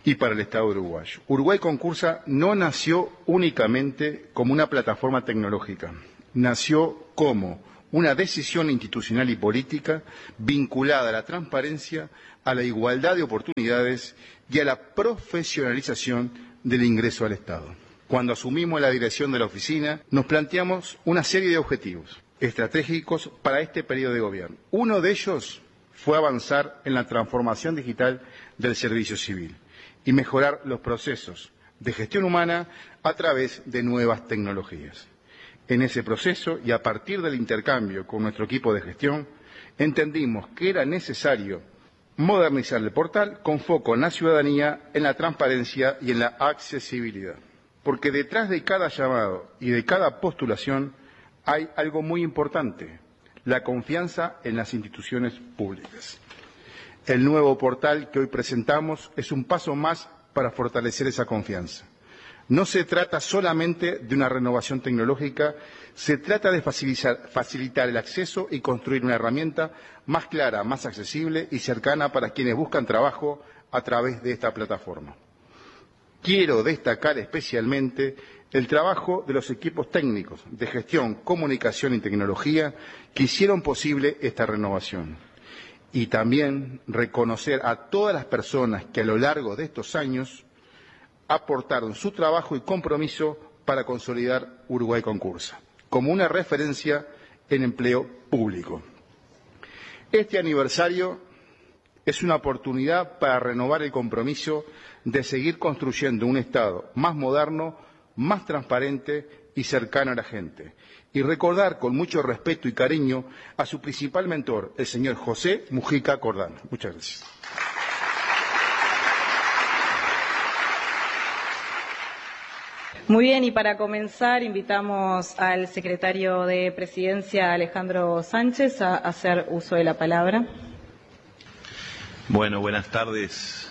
S9: y para el Estado uruguayo. Uruguay Concursa no nació únicamente como una plataforma tecnológica, nació como una decisión institucional y política vinculada a la transparencia, a la igualdad de oportunidades y a la profesionalización del ingreso al Estado. Cuando asumimos la dirección de la oficina, nos planteamos una serie de objetivos estratégicos para este periodo de gobierno. Uno de ellos fue avanzar en la transformación digital del servicio civil y mejorar los procesos de gestión humana a través de nuevas tecnologías. En ese proceso y a partir del intercambio con nuestro equipo de gestión, entendimos que era necesario modernizar el portal con foco en la ciudadanía, en la transparencia y en la accesibilidad. Porque detrás de cada llamado y de cada postulación hay algo muy importante, la confianza en las instituciones públicas. El nuevo portal que hoy presentamos es un paso más para fortalecer esa confianza. No se trata solamente de una renovación tecnológica, se trata de facilitar, facilitar el acceso y construir una herramienta más clara, más accesible y cercana para quienes buscan trabajo a través de esta plataforma. Quiero destacar especialmente el trabajo de los equipos técnicos de gestión, comunicación y tecnología que hicieron posible esta renovación. Y también reconocer a todas las personas que a lo largo de estos años aportaron su trabajo y compromiso para consolidar Uruguay Concursa como una referencia en empleo público. Este aniversario es una oportunidad para renovar el compromiso de seguir construyendo un Estado más moderno, más transparente y cercano a la gente. Y recordar con mucho respeto y cariño a su principal mentor, el señor José Mujica Cordano. Muchas gracias.
S8: Muy bien, y para comenzar invitamos al secretario de Presidencia, Alejandro Sánchez, a hacer uso de la palabra.
S10: Bueno, buenas tardes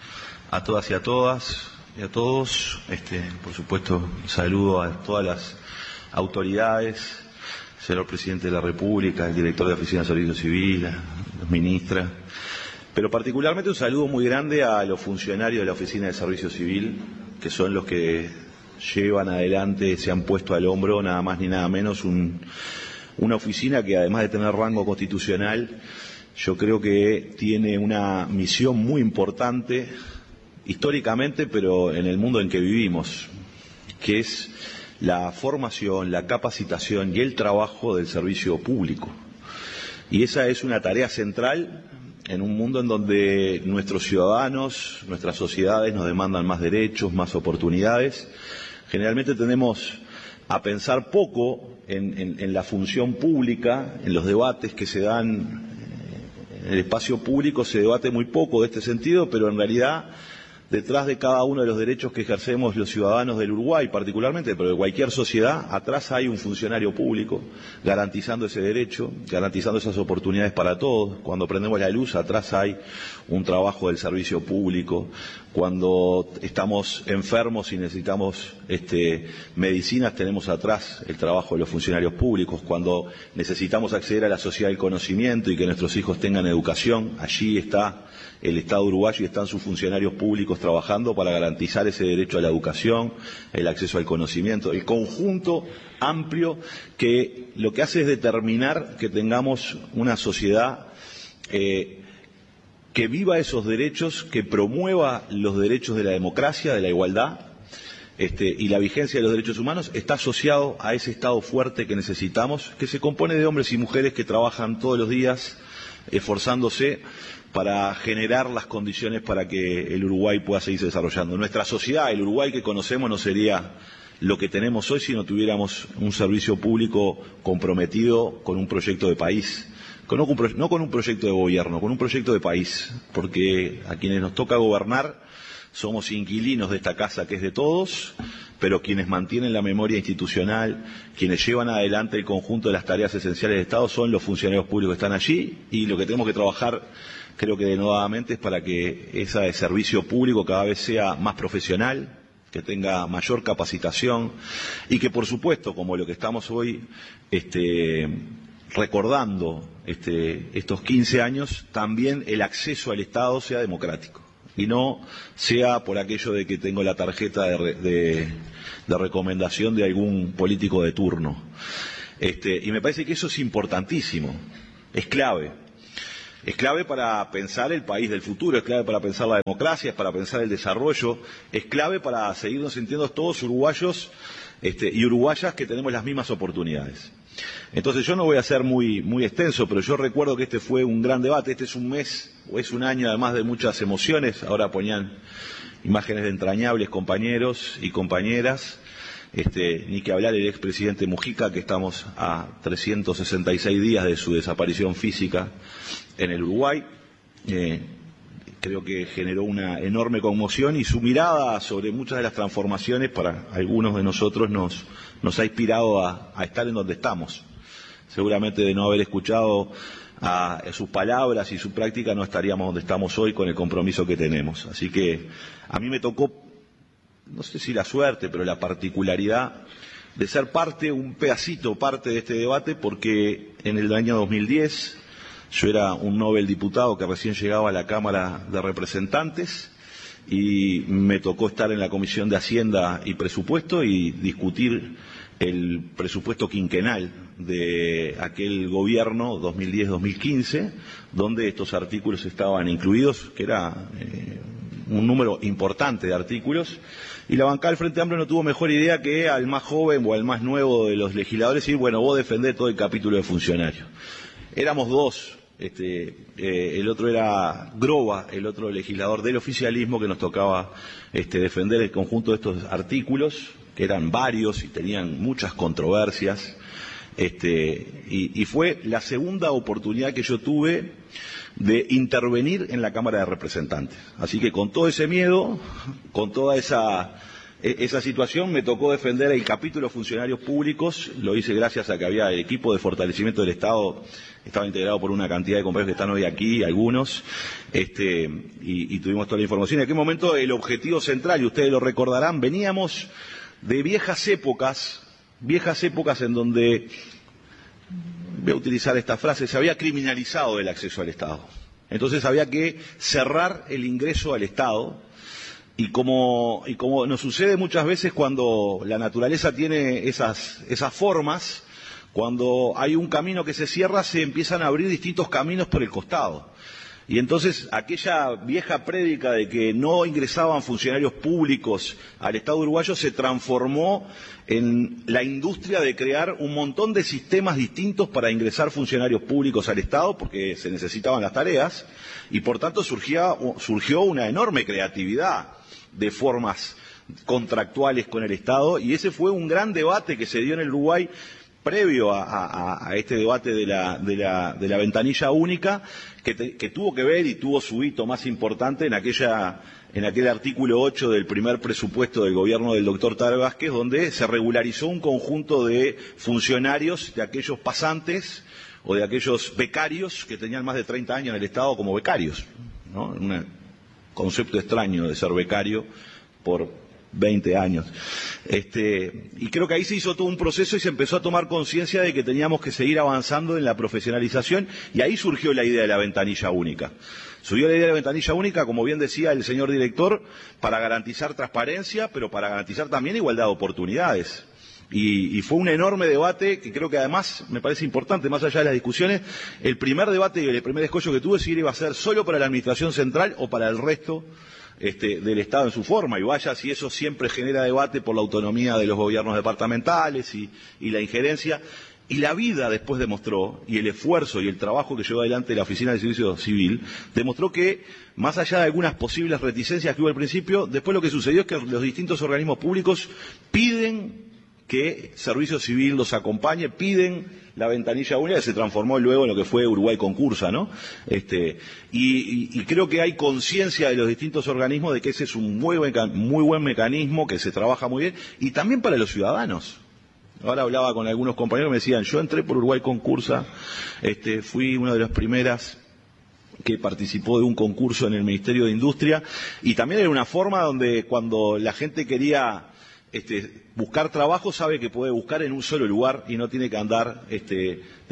S10: a todas y a todas y a todos. Este, por supuesto, saludo a todas las autoridades, señor Presidente de la República, el director de la Oficina de Servicio Civil, los ministras, pero particularmente un saludo muy grande a los funcionarios de la Oficina de Servicio Civil, que son los que llevan adelante, se han puesto al hombro, nada más ni nada menos, un, una oficina que además de tener rango constitucional, yo creo que tiene una misión muy importante, históricamente, pero en el mundo en que vivimos, que es la formación, la capacitación y el trabajo del servicio público. Y esa es una tarea central en un mundo en donde nuestros ciudadanos, nuestras sociedades nos demandan más derechos, más oportunidades. Generalmente tendemos a pensar poco en, en, en la función pública, en los debates que se dan en el espacio público, se debate muy poco de este sentido, pero en realidad detrás de cada uno de los derechos que ejercemos los ciudadanos del Uruguay particularmente, pero de cualquier sociedad, atrás hay un funcionario público garantizando ese derecho, garantizando esas oportunidades para todos. Cuando prendemos la luz, atrás hay un trabajo del servicio público. Cuando estamos enfermos y necesitamos este, medicinas, tenemos atrás el trabajo de los funcionarios públicos. Cuando necesitamos acceder a la sociedad del conocimiento y que nuestros hijos tengan educación, allí está el Estado uruguayo y están sus funcionarios públicos trabajando para garantizar ese derecho a la educación, el acceso al conocimiento, el conjunto amplio que lo que hace es determinar que tengamos una sociedad eh, que viva esos derechos, que promueva los derechos de la democracia, de la igualdad este, y la vigencia de los derechos humanos, está asociado a ese Estado fuerte que necesitamos, que se compone de hombres y mujeres que trabajan todos los días esforzándose para generar las condiciones para que el Uruguay pueda seguirse desarrollando. Nuestra sociedad, el Uruguay que conocemos, no sería lo que tenemos hoy si no tuviéramos un servicio público comprometido con un proyecto de país, no con, no con un proyecto de gobierno, con un proyecto de país, porque a quienes nos toca gobernar somos inquilinos de esta casa que es de todos, pero quienes mantienen la memoria institucional, quienes llevan adelante el conjunto de las tareas esenciales del Estado son los funcionarios públicos que están allí, y lo que tenemos que trabajar, creo que denodadamente, es para que ese servicio público cada vez sea más profesional, que tenga mayor capacitación y que, por supuesto, como lo que estamos hoy este, recordando este, estos quince años, también el acceso al Estado sea democrático. y no sea por aquello de que tengo la tarjeta de, re, de, de recomendación de algún político de turno. Este, y me parece que eso es importantísimo, es clave. Es clave para pensar el país del futuro, es clave para pensar la democracia, es para pensar el desarrollo, es clave para seguirnos sintiendo todos uruguayos este, y uruguayas que tenemos las mismas oportunidades. Entonces yo no voy a ser muy, muy extenso, pero yo recuerdo que este fue un gran debate, este es un mes, o es un año además de muchas emociones, ahora ponían imágenes de entrañables compañeros y compañeras, este, ni que hablar el expresidente Mujica, que estamos a trescientos sesenta y seis días de su desaparición física en el Uruguay. Eh, creo que generó una enorme conmoción y su mirada sobre muchas de las transformaciones para algunos de nosotros nos, nos ha inspirado a, a estar en donde estamos. Seguramente de no haber escuchado a, a sus palabras y su práctica no estaríamos donde estamos hoy con el compromiso que tenemos. Así que a mí me tocó, no sé si la suerte, pero la particularidad de ser parte, un pedacito, parte de este debate, porque en el año dos mil diez yo era un Nobel diputado que recién llegaba a la Cámara de Representantes y me tocó estar en la Comisión de Hacienda y Presupuesto y discutir el presupuesto quinquenal de aquel gobierno dos mil diez dos mil quince, donde estos artículos estaban incluidos, que era eh, un número importante de artículos, y la bancada del Frente Amplio no tuvo mejor idea que al más joven o al más nuevo de los legisladores decir, bueno, vos defendés todo el capítulo de funcionarios. Éramos dos. Este, eh, el otro era Groba, el otro legislador del oficialismo, que nos tocaba este, defender el conjunto de estos artículos, que eran varios y tenían muchas controversias, este, y, y fue la segunda oportunidad que yo tuve de intervenir en la Cámara de Representantes. Así que con todo ese miedo, con toda esa... esa situación, me tocó defender el capítulo de funcionarios públicos, lo hice gracias a que había el equipo de fortalecimiento del Estado, estaba integrado por una cantidad de compañeros que están hoy aquí, algunos, este, y, y tuvimos toda la información. En aquel momento el objetivo central, y ustedes lo recordarán, veníamos de viejas épocas, viejas épocas en donde, voy a utilizar esta frase, se había criminalizado el acceso al Estado. Entonces había que cerrar el ingreso al Estado. Y como, y como nos sucede muchas veces cuando la naturaleza tiene esas, esas formas, cuando hay un camino que se cierra, se empiezan a abrir distintos caminos por el costado. Y entonces aquella vieja prédica de que no ingresaban funcionarios públicos al Estado uruguayo se transformó en la industria de crear un montón de sistemas distintos para ingresar funcionarios públicos al Estado, porque se necesitaban las tareas, y por tanto surgía, surgió una enorme creatividad de formas contractuales con el Estado, y ese fue un gran debate que se dio en el Uruguay previo a, a, a este debate de la, de la, de la ventanilla única, que, te, que tuvo que ver y tuvo su hito más importante en aquella, en aquel artículo ocho del primer presupuesto del gobierno del doctor Tabaré Vázquez, donde se regularizó un conjunto de funcionarios, de aquellos pasantes o de aquellos becarios que tenían más de treinta años en el Estado como becarios, ¿no? Un concepto extraño de ser becario por veinte años. Este, y creo que ahí se hizo todo un proceso y se empezó a tomar conciencia de que teníamos que seguir avanzando en la profesionalización, y ahí surgió la idea de la ventanilla única. Surgió la idea de la ventanilla única, como bien decía el señor director, para garantizar transparencia, pero para garantizar también igualdad de oportunidades. Y, y fue un enorme debate que creo que además me parece importante, más allá de las discusiones, el primer debate y el primer escollo que tuve si iba a ser solo para la Administración Central o para el resto Este, del Estado en su forma, y vaya si eso siempre genera debate por la autonomía de los gobiernos departamentales y, y la injerencia. Y la vida después demostró, y el esfuerzo y el trabajo que llevó adelante la Oficina de Servicio Civil, demostró que, más allá de algunas posibles reticencias que hubo al principio, después lo que sucedió es que los distintos organismos públicos piden que Servicio Civil los acompañe, piden la ventanilla única, que se transformó luego en lo que fue Uruguay Concursa, ¿no? Este, y, y, y creo que hay conciencia de los distintos organismos de que ese es un muy buen, muy buen mecanismo, que se trabaja muy bien, y también para los ciudadanos. Ahora hablaba con algunos compañeros que me decían, yo entré por Uruguay Concursa, este, fui una de las primeras que participó de un concurso en el Ministerio de Industria, y también era una forma donde cuando la gente quería Este, buscar trabajo, sabe que puede buscar en un solo lugar y no tiene que andar este,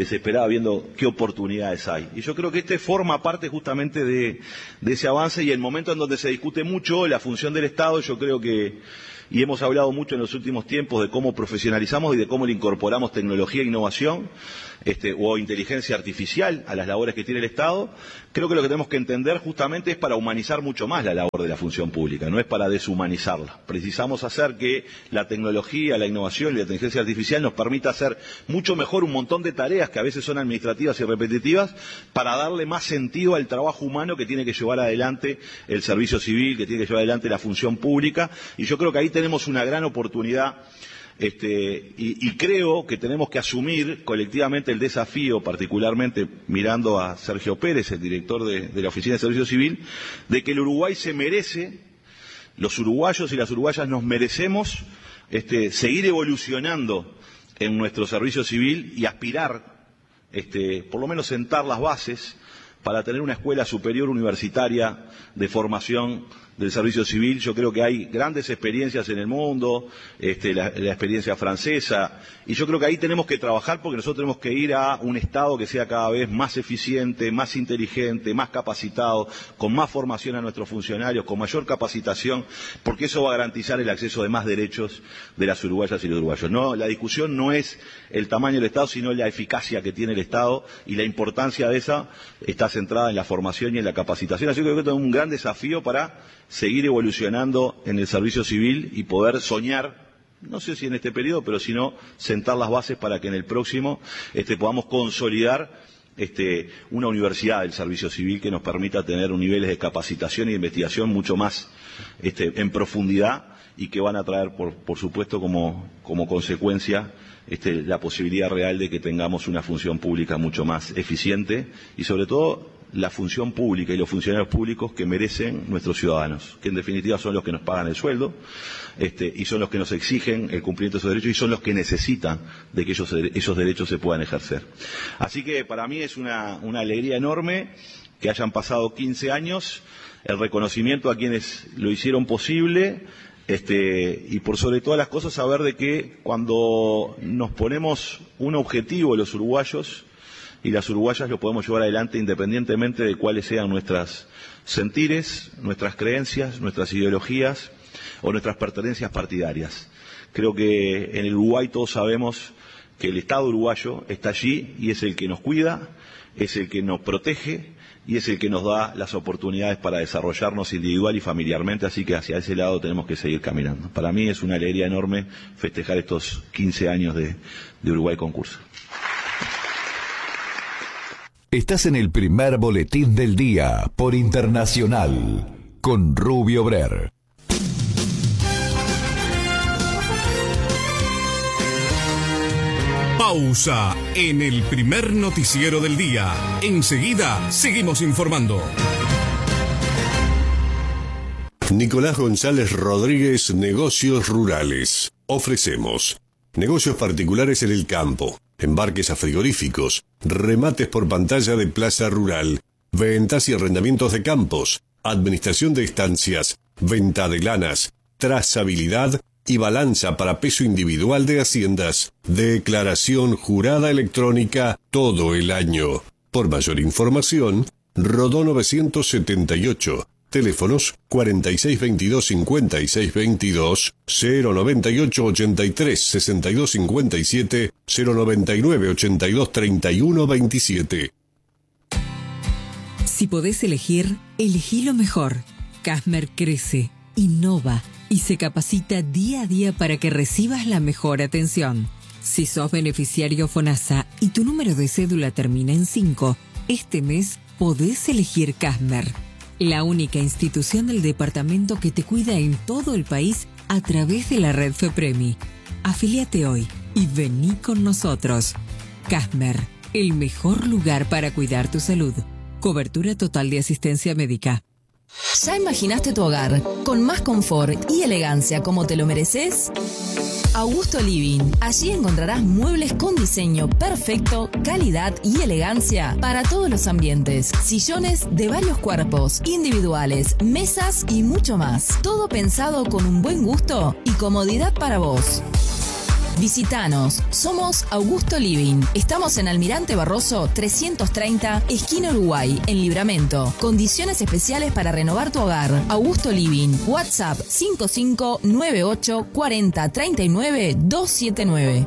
S10: desesperada viendo qué oportunidades hay. Y yo creo que este forma parte justamente de, de ese avance, y el momento en donde se discute mucho la función del Estado, yo creo que, y hemos hablado mucho en los últimos tiempos de cómo profesionalizamos y de cómo le incorporamos tecnología e innovación, este, o inteligencia artificial a las labores que tiene el Estado. Creo que lo que tenemos que entender justamente es para humanizar mucho más la labor de la función pública, no es para deshumanizarla. Precisamos hacer que la tecnología, la innovación y la inteligencia artificial nos permita hacer mucho mejor un montón de tareas que a veces son administrativas y repetitivas, para darle más sentido al trabajo humano que tiene que llevar adelante el servicio civil, que tiene que llevar adelante la función pública. Y yo creo que ahí tenemos una gran oportunidad. Este, y, y creo que tenemos que asumir colectivamente el desafío, particularmente mirando a Sergio Pérez, el director de, de la Oficina de Servicio Civil, de que el Uruguay se merece, los uruguayos y las uruguayas nos merecemos este, seguir evolucionando en nuestro servicio civil y aspirar, este, por lo menos sentar las bases para tener una escuela superior universitaria de formación del servicio civil. Yo creo que hay grandes experiencias en el mundo, este, la, la experiencia francesa, y yo creo que ahí tenemos que trabajar, porque nosotros tenemos que ir a un Estado que sea cada vez más eficiente, más inteligente, más capacitado, con más formación a nuestros funcionarios, con mayor capacitación, porque eso va a garantizar el acceso de más derechos de las uruguayas y los uruguayos. No, la discusión no es el tamaño del Estado, sino la eficacia que tiene el Estado, y la importancia de esa está centrada en la formación y en la capacitación. Así que creo que tenemos un gran desafío para seguir evolucionando en el servicio civil y poder soñar, no sé si en este periodo, pero si no, sentar las bases para que en el próximo este, podamos consolidar este, una universidad del servicio civil que nos permita tener un niveles de capacitación y de investigación mucho más este, en profundidad, y que van a traer, por, por supuesto, como, como consecuencia este, la posibilidad real de que tengamos una función pública mucho más eficiente, y sobre todo la función pública y los funcionarios públicos que merecen nuestros ciudadanos, que en definitiva son los que nos pagan el sueldo, este, y son los que nos exigen el cumplimiento de esos derechos, y son los que necesitan de que esos, esos derechos se puedan ejercer. Así que para mí es una, una alegría enorme que hayan pasado quince años, el reconocimiento a quienes lo hicieron posible, este, y por sobre todas las cosas saber de que cuando nos ponemos un objetivo los uruguayos y las uruguayas, lo podemos llevar adelante independientemente de cuáles sean nuestras sentires, nuestras creencias, nuestras ideologías o nuestras pertenencias partidarias. Creo que en el Uruguay todos sabemos que el Estado uruguayo está allí y es el que nos cuida, es el que nos protege y es el que nos da las oportunidades para desarrollarnos individual y familiarmente, así que hacia ese lado tenemos que seguir caminando. Para mí es una alegría enorme festejar estos quince años de, de Uruguay Concursa.
S23: Estás en el primer boletín del día por Internacional con Rubio Brer.
S12: Pausa en el primer noticiero del día. Enseguida seguimos informando.
S11: Nicolás González Rodríguez, Negocios Rurales. Ofrecemos negocios particulares en el campo, embarques a frigoríficos, remates por pantalla de plaza rural, ventas y arrendamientos de campos, administración de estancias, venta de lanas, trazabilidad y balanza para peso individual de haciendas, declaración jurada electrónica todo el año. Por mayor información, Rodó novecientos setenta y ocho, teléfonos cuarenta y seis veintidós cincuenta y seis veintidós, cero noventa y ocho ochenta y tres sesenta y dos cincuenta y siete, cero noventa y nueve ochenta y dos treinta y uno veintisiete.
S22: Si podés elegir, elegí lo mejor. Casmer crece, innova y se capacita día a día para que recibas la mejor atención. Si sos beneficiario FONASA y tu número de cédula termina en cinco, este mes podés elegir Casmer, la única institución del departamento que te cuida en todo el país a través de la red FEPREMI. Afíliate hoy y vení con nosotros. Casmer, el mejor lugar para cuidar tu salud. Cobertura total de asistencia médica.
S13: ¿Ya imaginaste tu hogar con más confort y elegancia como te lo mereces? Augusto Living. Allí encontrarás muebles con diseño perfecto, calidad y elegancia para todos los ambientes. Sillones de varios cuerpos, individuales, mesas y mucho más. Todo pensado con un buen gusto y comodidad para vos. Visítanos, somos Augusto Living. Estamos en Almirante Barroso trescientos treinta, esquina Uruguay, en Libramento. Condiciones especiales para renovar tu hogar. Augusto Living, WhatsApp cinco cinco nueve ocho cuarenta treinta y nueve doscientos setenta y nueve.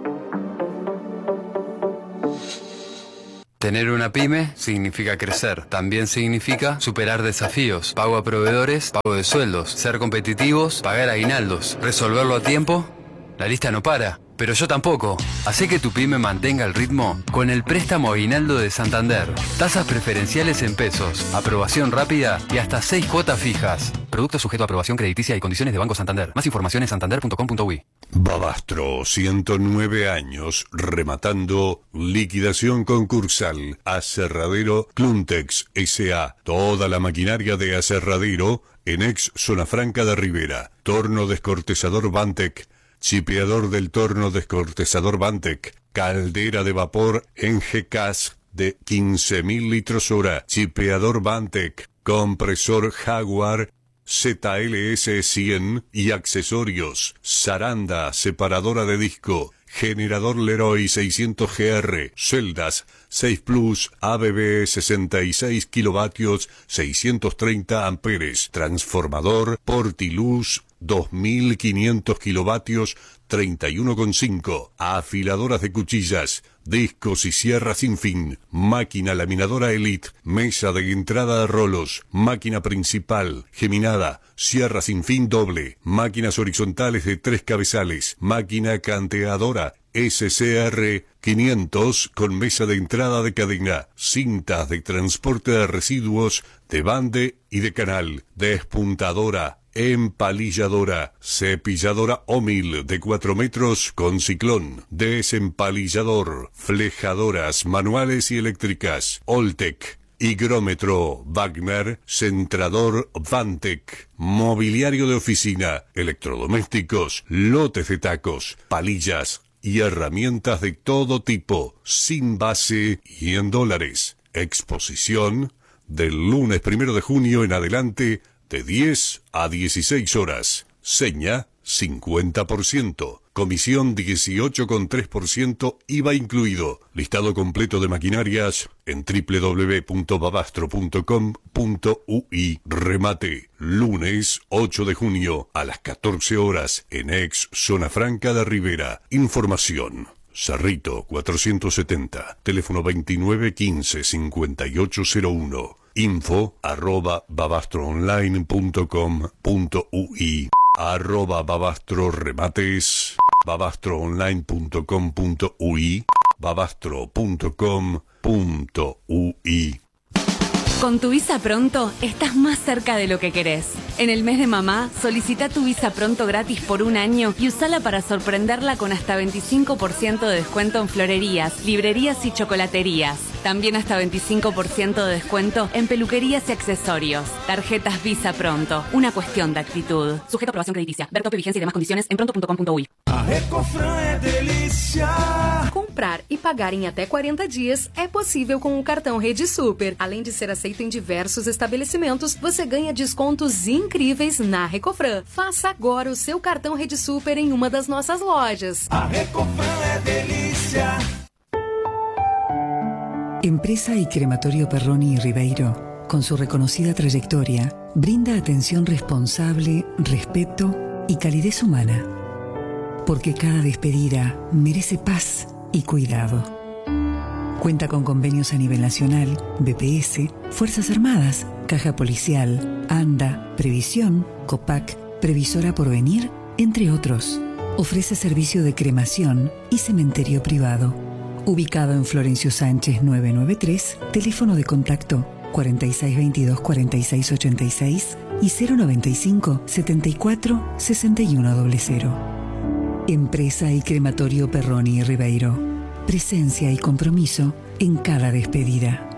S4: Tener una pyme significa crecer. También significa superar desafíos, pago a proveedores, pago de sueldos, ser competitivos, pagar aguinaldos, resolverlo a tiempo. La lista no para, pero yo tampoco. Hacé que tu pyme mantenga el ritmo con el préstamo aguinaldo de Santander. Tasas preferenciales en pesos, aprobación rápida y hasta seis cuotas fijas. Producto sujeto a aprobación crediticia y condiciones de Banco Santander. Más información en santander punto com punto uy.
S11: Babastro, ciento nueve años, rematando liquidación concursal. Aserradero Cluntex S A Toda la maquinaria de aserradero en ex Zona Franca de Rivera. Torno descortezador Bantec. Chipeador del torno descortezador Bantec. Caldera de vapor en G C A S de quince mil litros hora. Chipeador Bantec. Compresor Jaguar Z L S cien y accesorios. Zaranda, separadora de disco. Generador Leroy seiscientos G R. Celdas seis Plus A B B sesenta y seis kilovatios seiscientos treinta amperes. Transformador Portiluz dos mil quinientos kilovatios treinta y uno coma cinco. Afiladoras de cuchillas, discos y sierras sin fin. Máquina laminadora Elite, mesa de entrada de rolos, máquina principal, geminada, sierra sin fin doble, máquinas horizontales de tres cabezales, máquina canteadora S C R quinientos con mesa de entrada de cadena, cintas de transporte de residuos de bande y de canal, despuntadora, empalilladora, cepilladora Omil de cuatro metros con ciclón, desempalillador, flejadoras manuales y eléctricas, Oltec, higrómetro Wagner, centrador Vantec, mobiliario de oficina, electrodomésticos, lotes de tacos, palillas y herramientas de todo tipo, sin base y en dólares. Exposición del lunes primero de junio en adelante, de diez a dieciséis horas. Seña cincuenta por ciento. Comisión dieciocho coma tres por ciento I V A incluido. Listado completo de maquinarias en doble u doble u doble u punto babastro punto com punto uy. Remate, lunes ocho de junio a las catorce horas en ex Zona Franca de Rivera. Información. Cerrito cuatrocientos setenta, teléfono veintinueve quince cincuenta y ocho cero uno. Info arroba babastroonline punto com punto uy. Arroba babastro remates, babastroonline punto com punto uy, babastro punto com punto uy.
S14: Con tu Visa Pronto estás más cerca de lo que querés. En el mes de mamá, solicita tu Visa Pronto gratis por un año y usala para sorprenderla con hasta veinticinco por ciento de descuento en florerías, librerías y chocolaterías. También hasta veinticinco por ciento de descuento en peluquerías y accesorios. Tarjetas Visa Pronto, una cuestión de actitud. Sujeto a aprobación crediticia. Ver tope, vigencia y demás condiciones en pronto punto com punto uy.
S25: A Recofran é delícia.
S15: Comprar e pagar em até quarenta dias é possível com o cartão Rede Super. Além de ser aceito em diversos estabelecimentos, você ganha descontos incríveis na Recofran. Faça agora o seu cartão Rede Super em uma das nossas lojas.
S25: A Recofran é delícia.
S16: Empresa y Crematorio Perroni y Ribeiro, con su reconocida trayectoria, brinda atención responsable, respeto y calidez humana. Porque cada despedida merece paz y cuidado. Cuenta con convenios a nivel nacional, B P S, Fuerzas Armadas, Caja Policial, ANDA, Previsión, COPAC, Previsora Porvenir, entre otros. Ofrece servicio de cremación y cementerio privado. Ubicado en Florencio Sánchez novecientos noventa y tres, teléfono de contacto cuarenta y seis veintidós cuarenta y seis ochenta y seis y cero noventa y cinco setenta y cuatro sesenta y uno cero. Empresa y Crematorio Perroni y Ribeiro. Presencia y compromiso en cada despedida.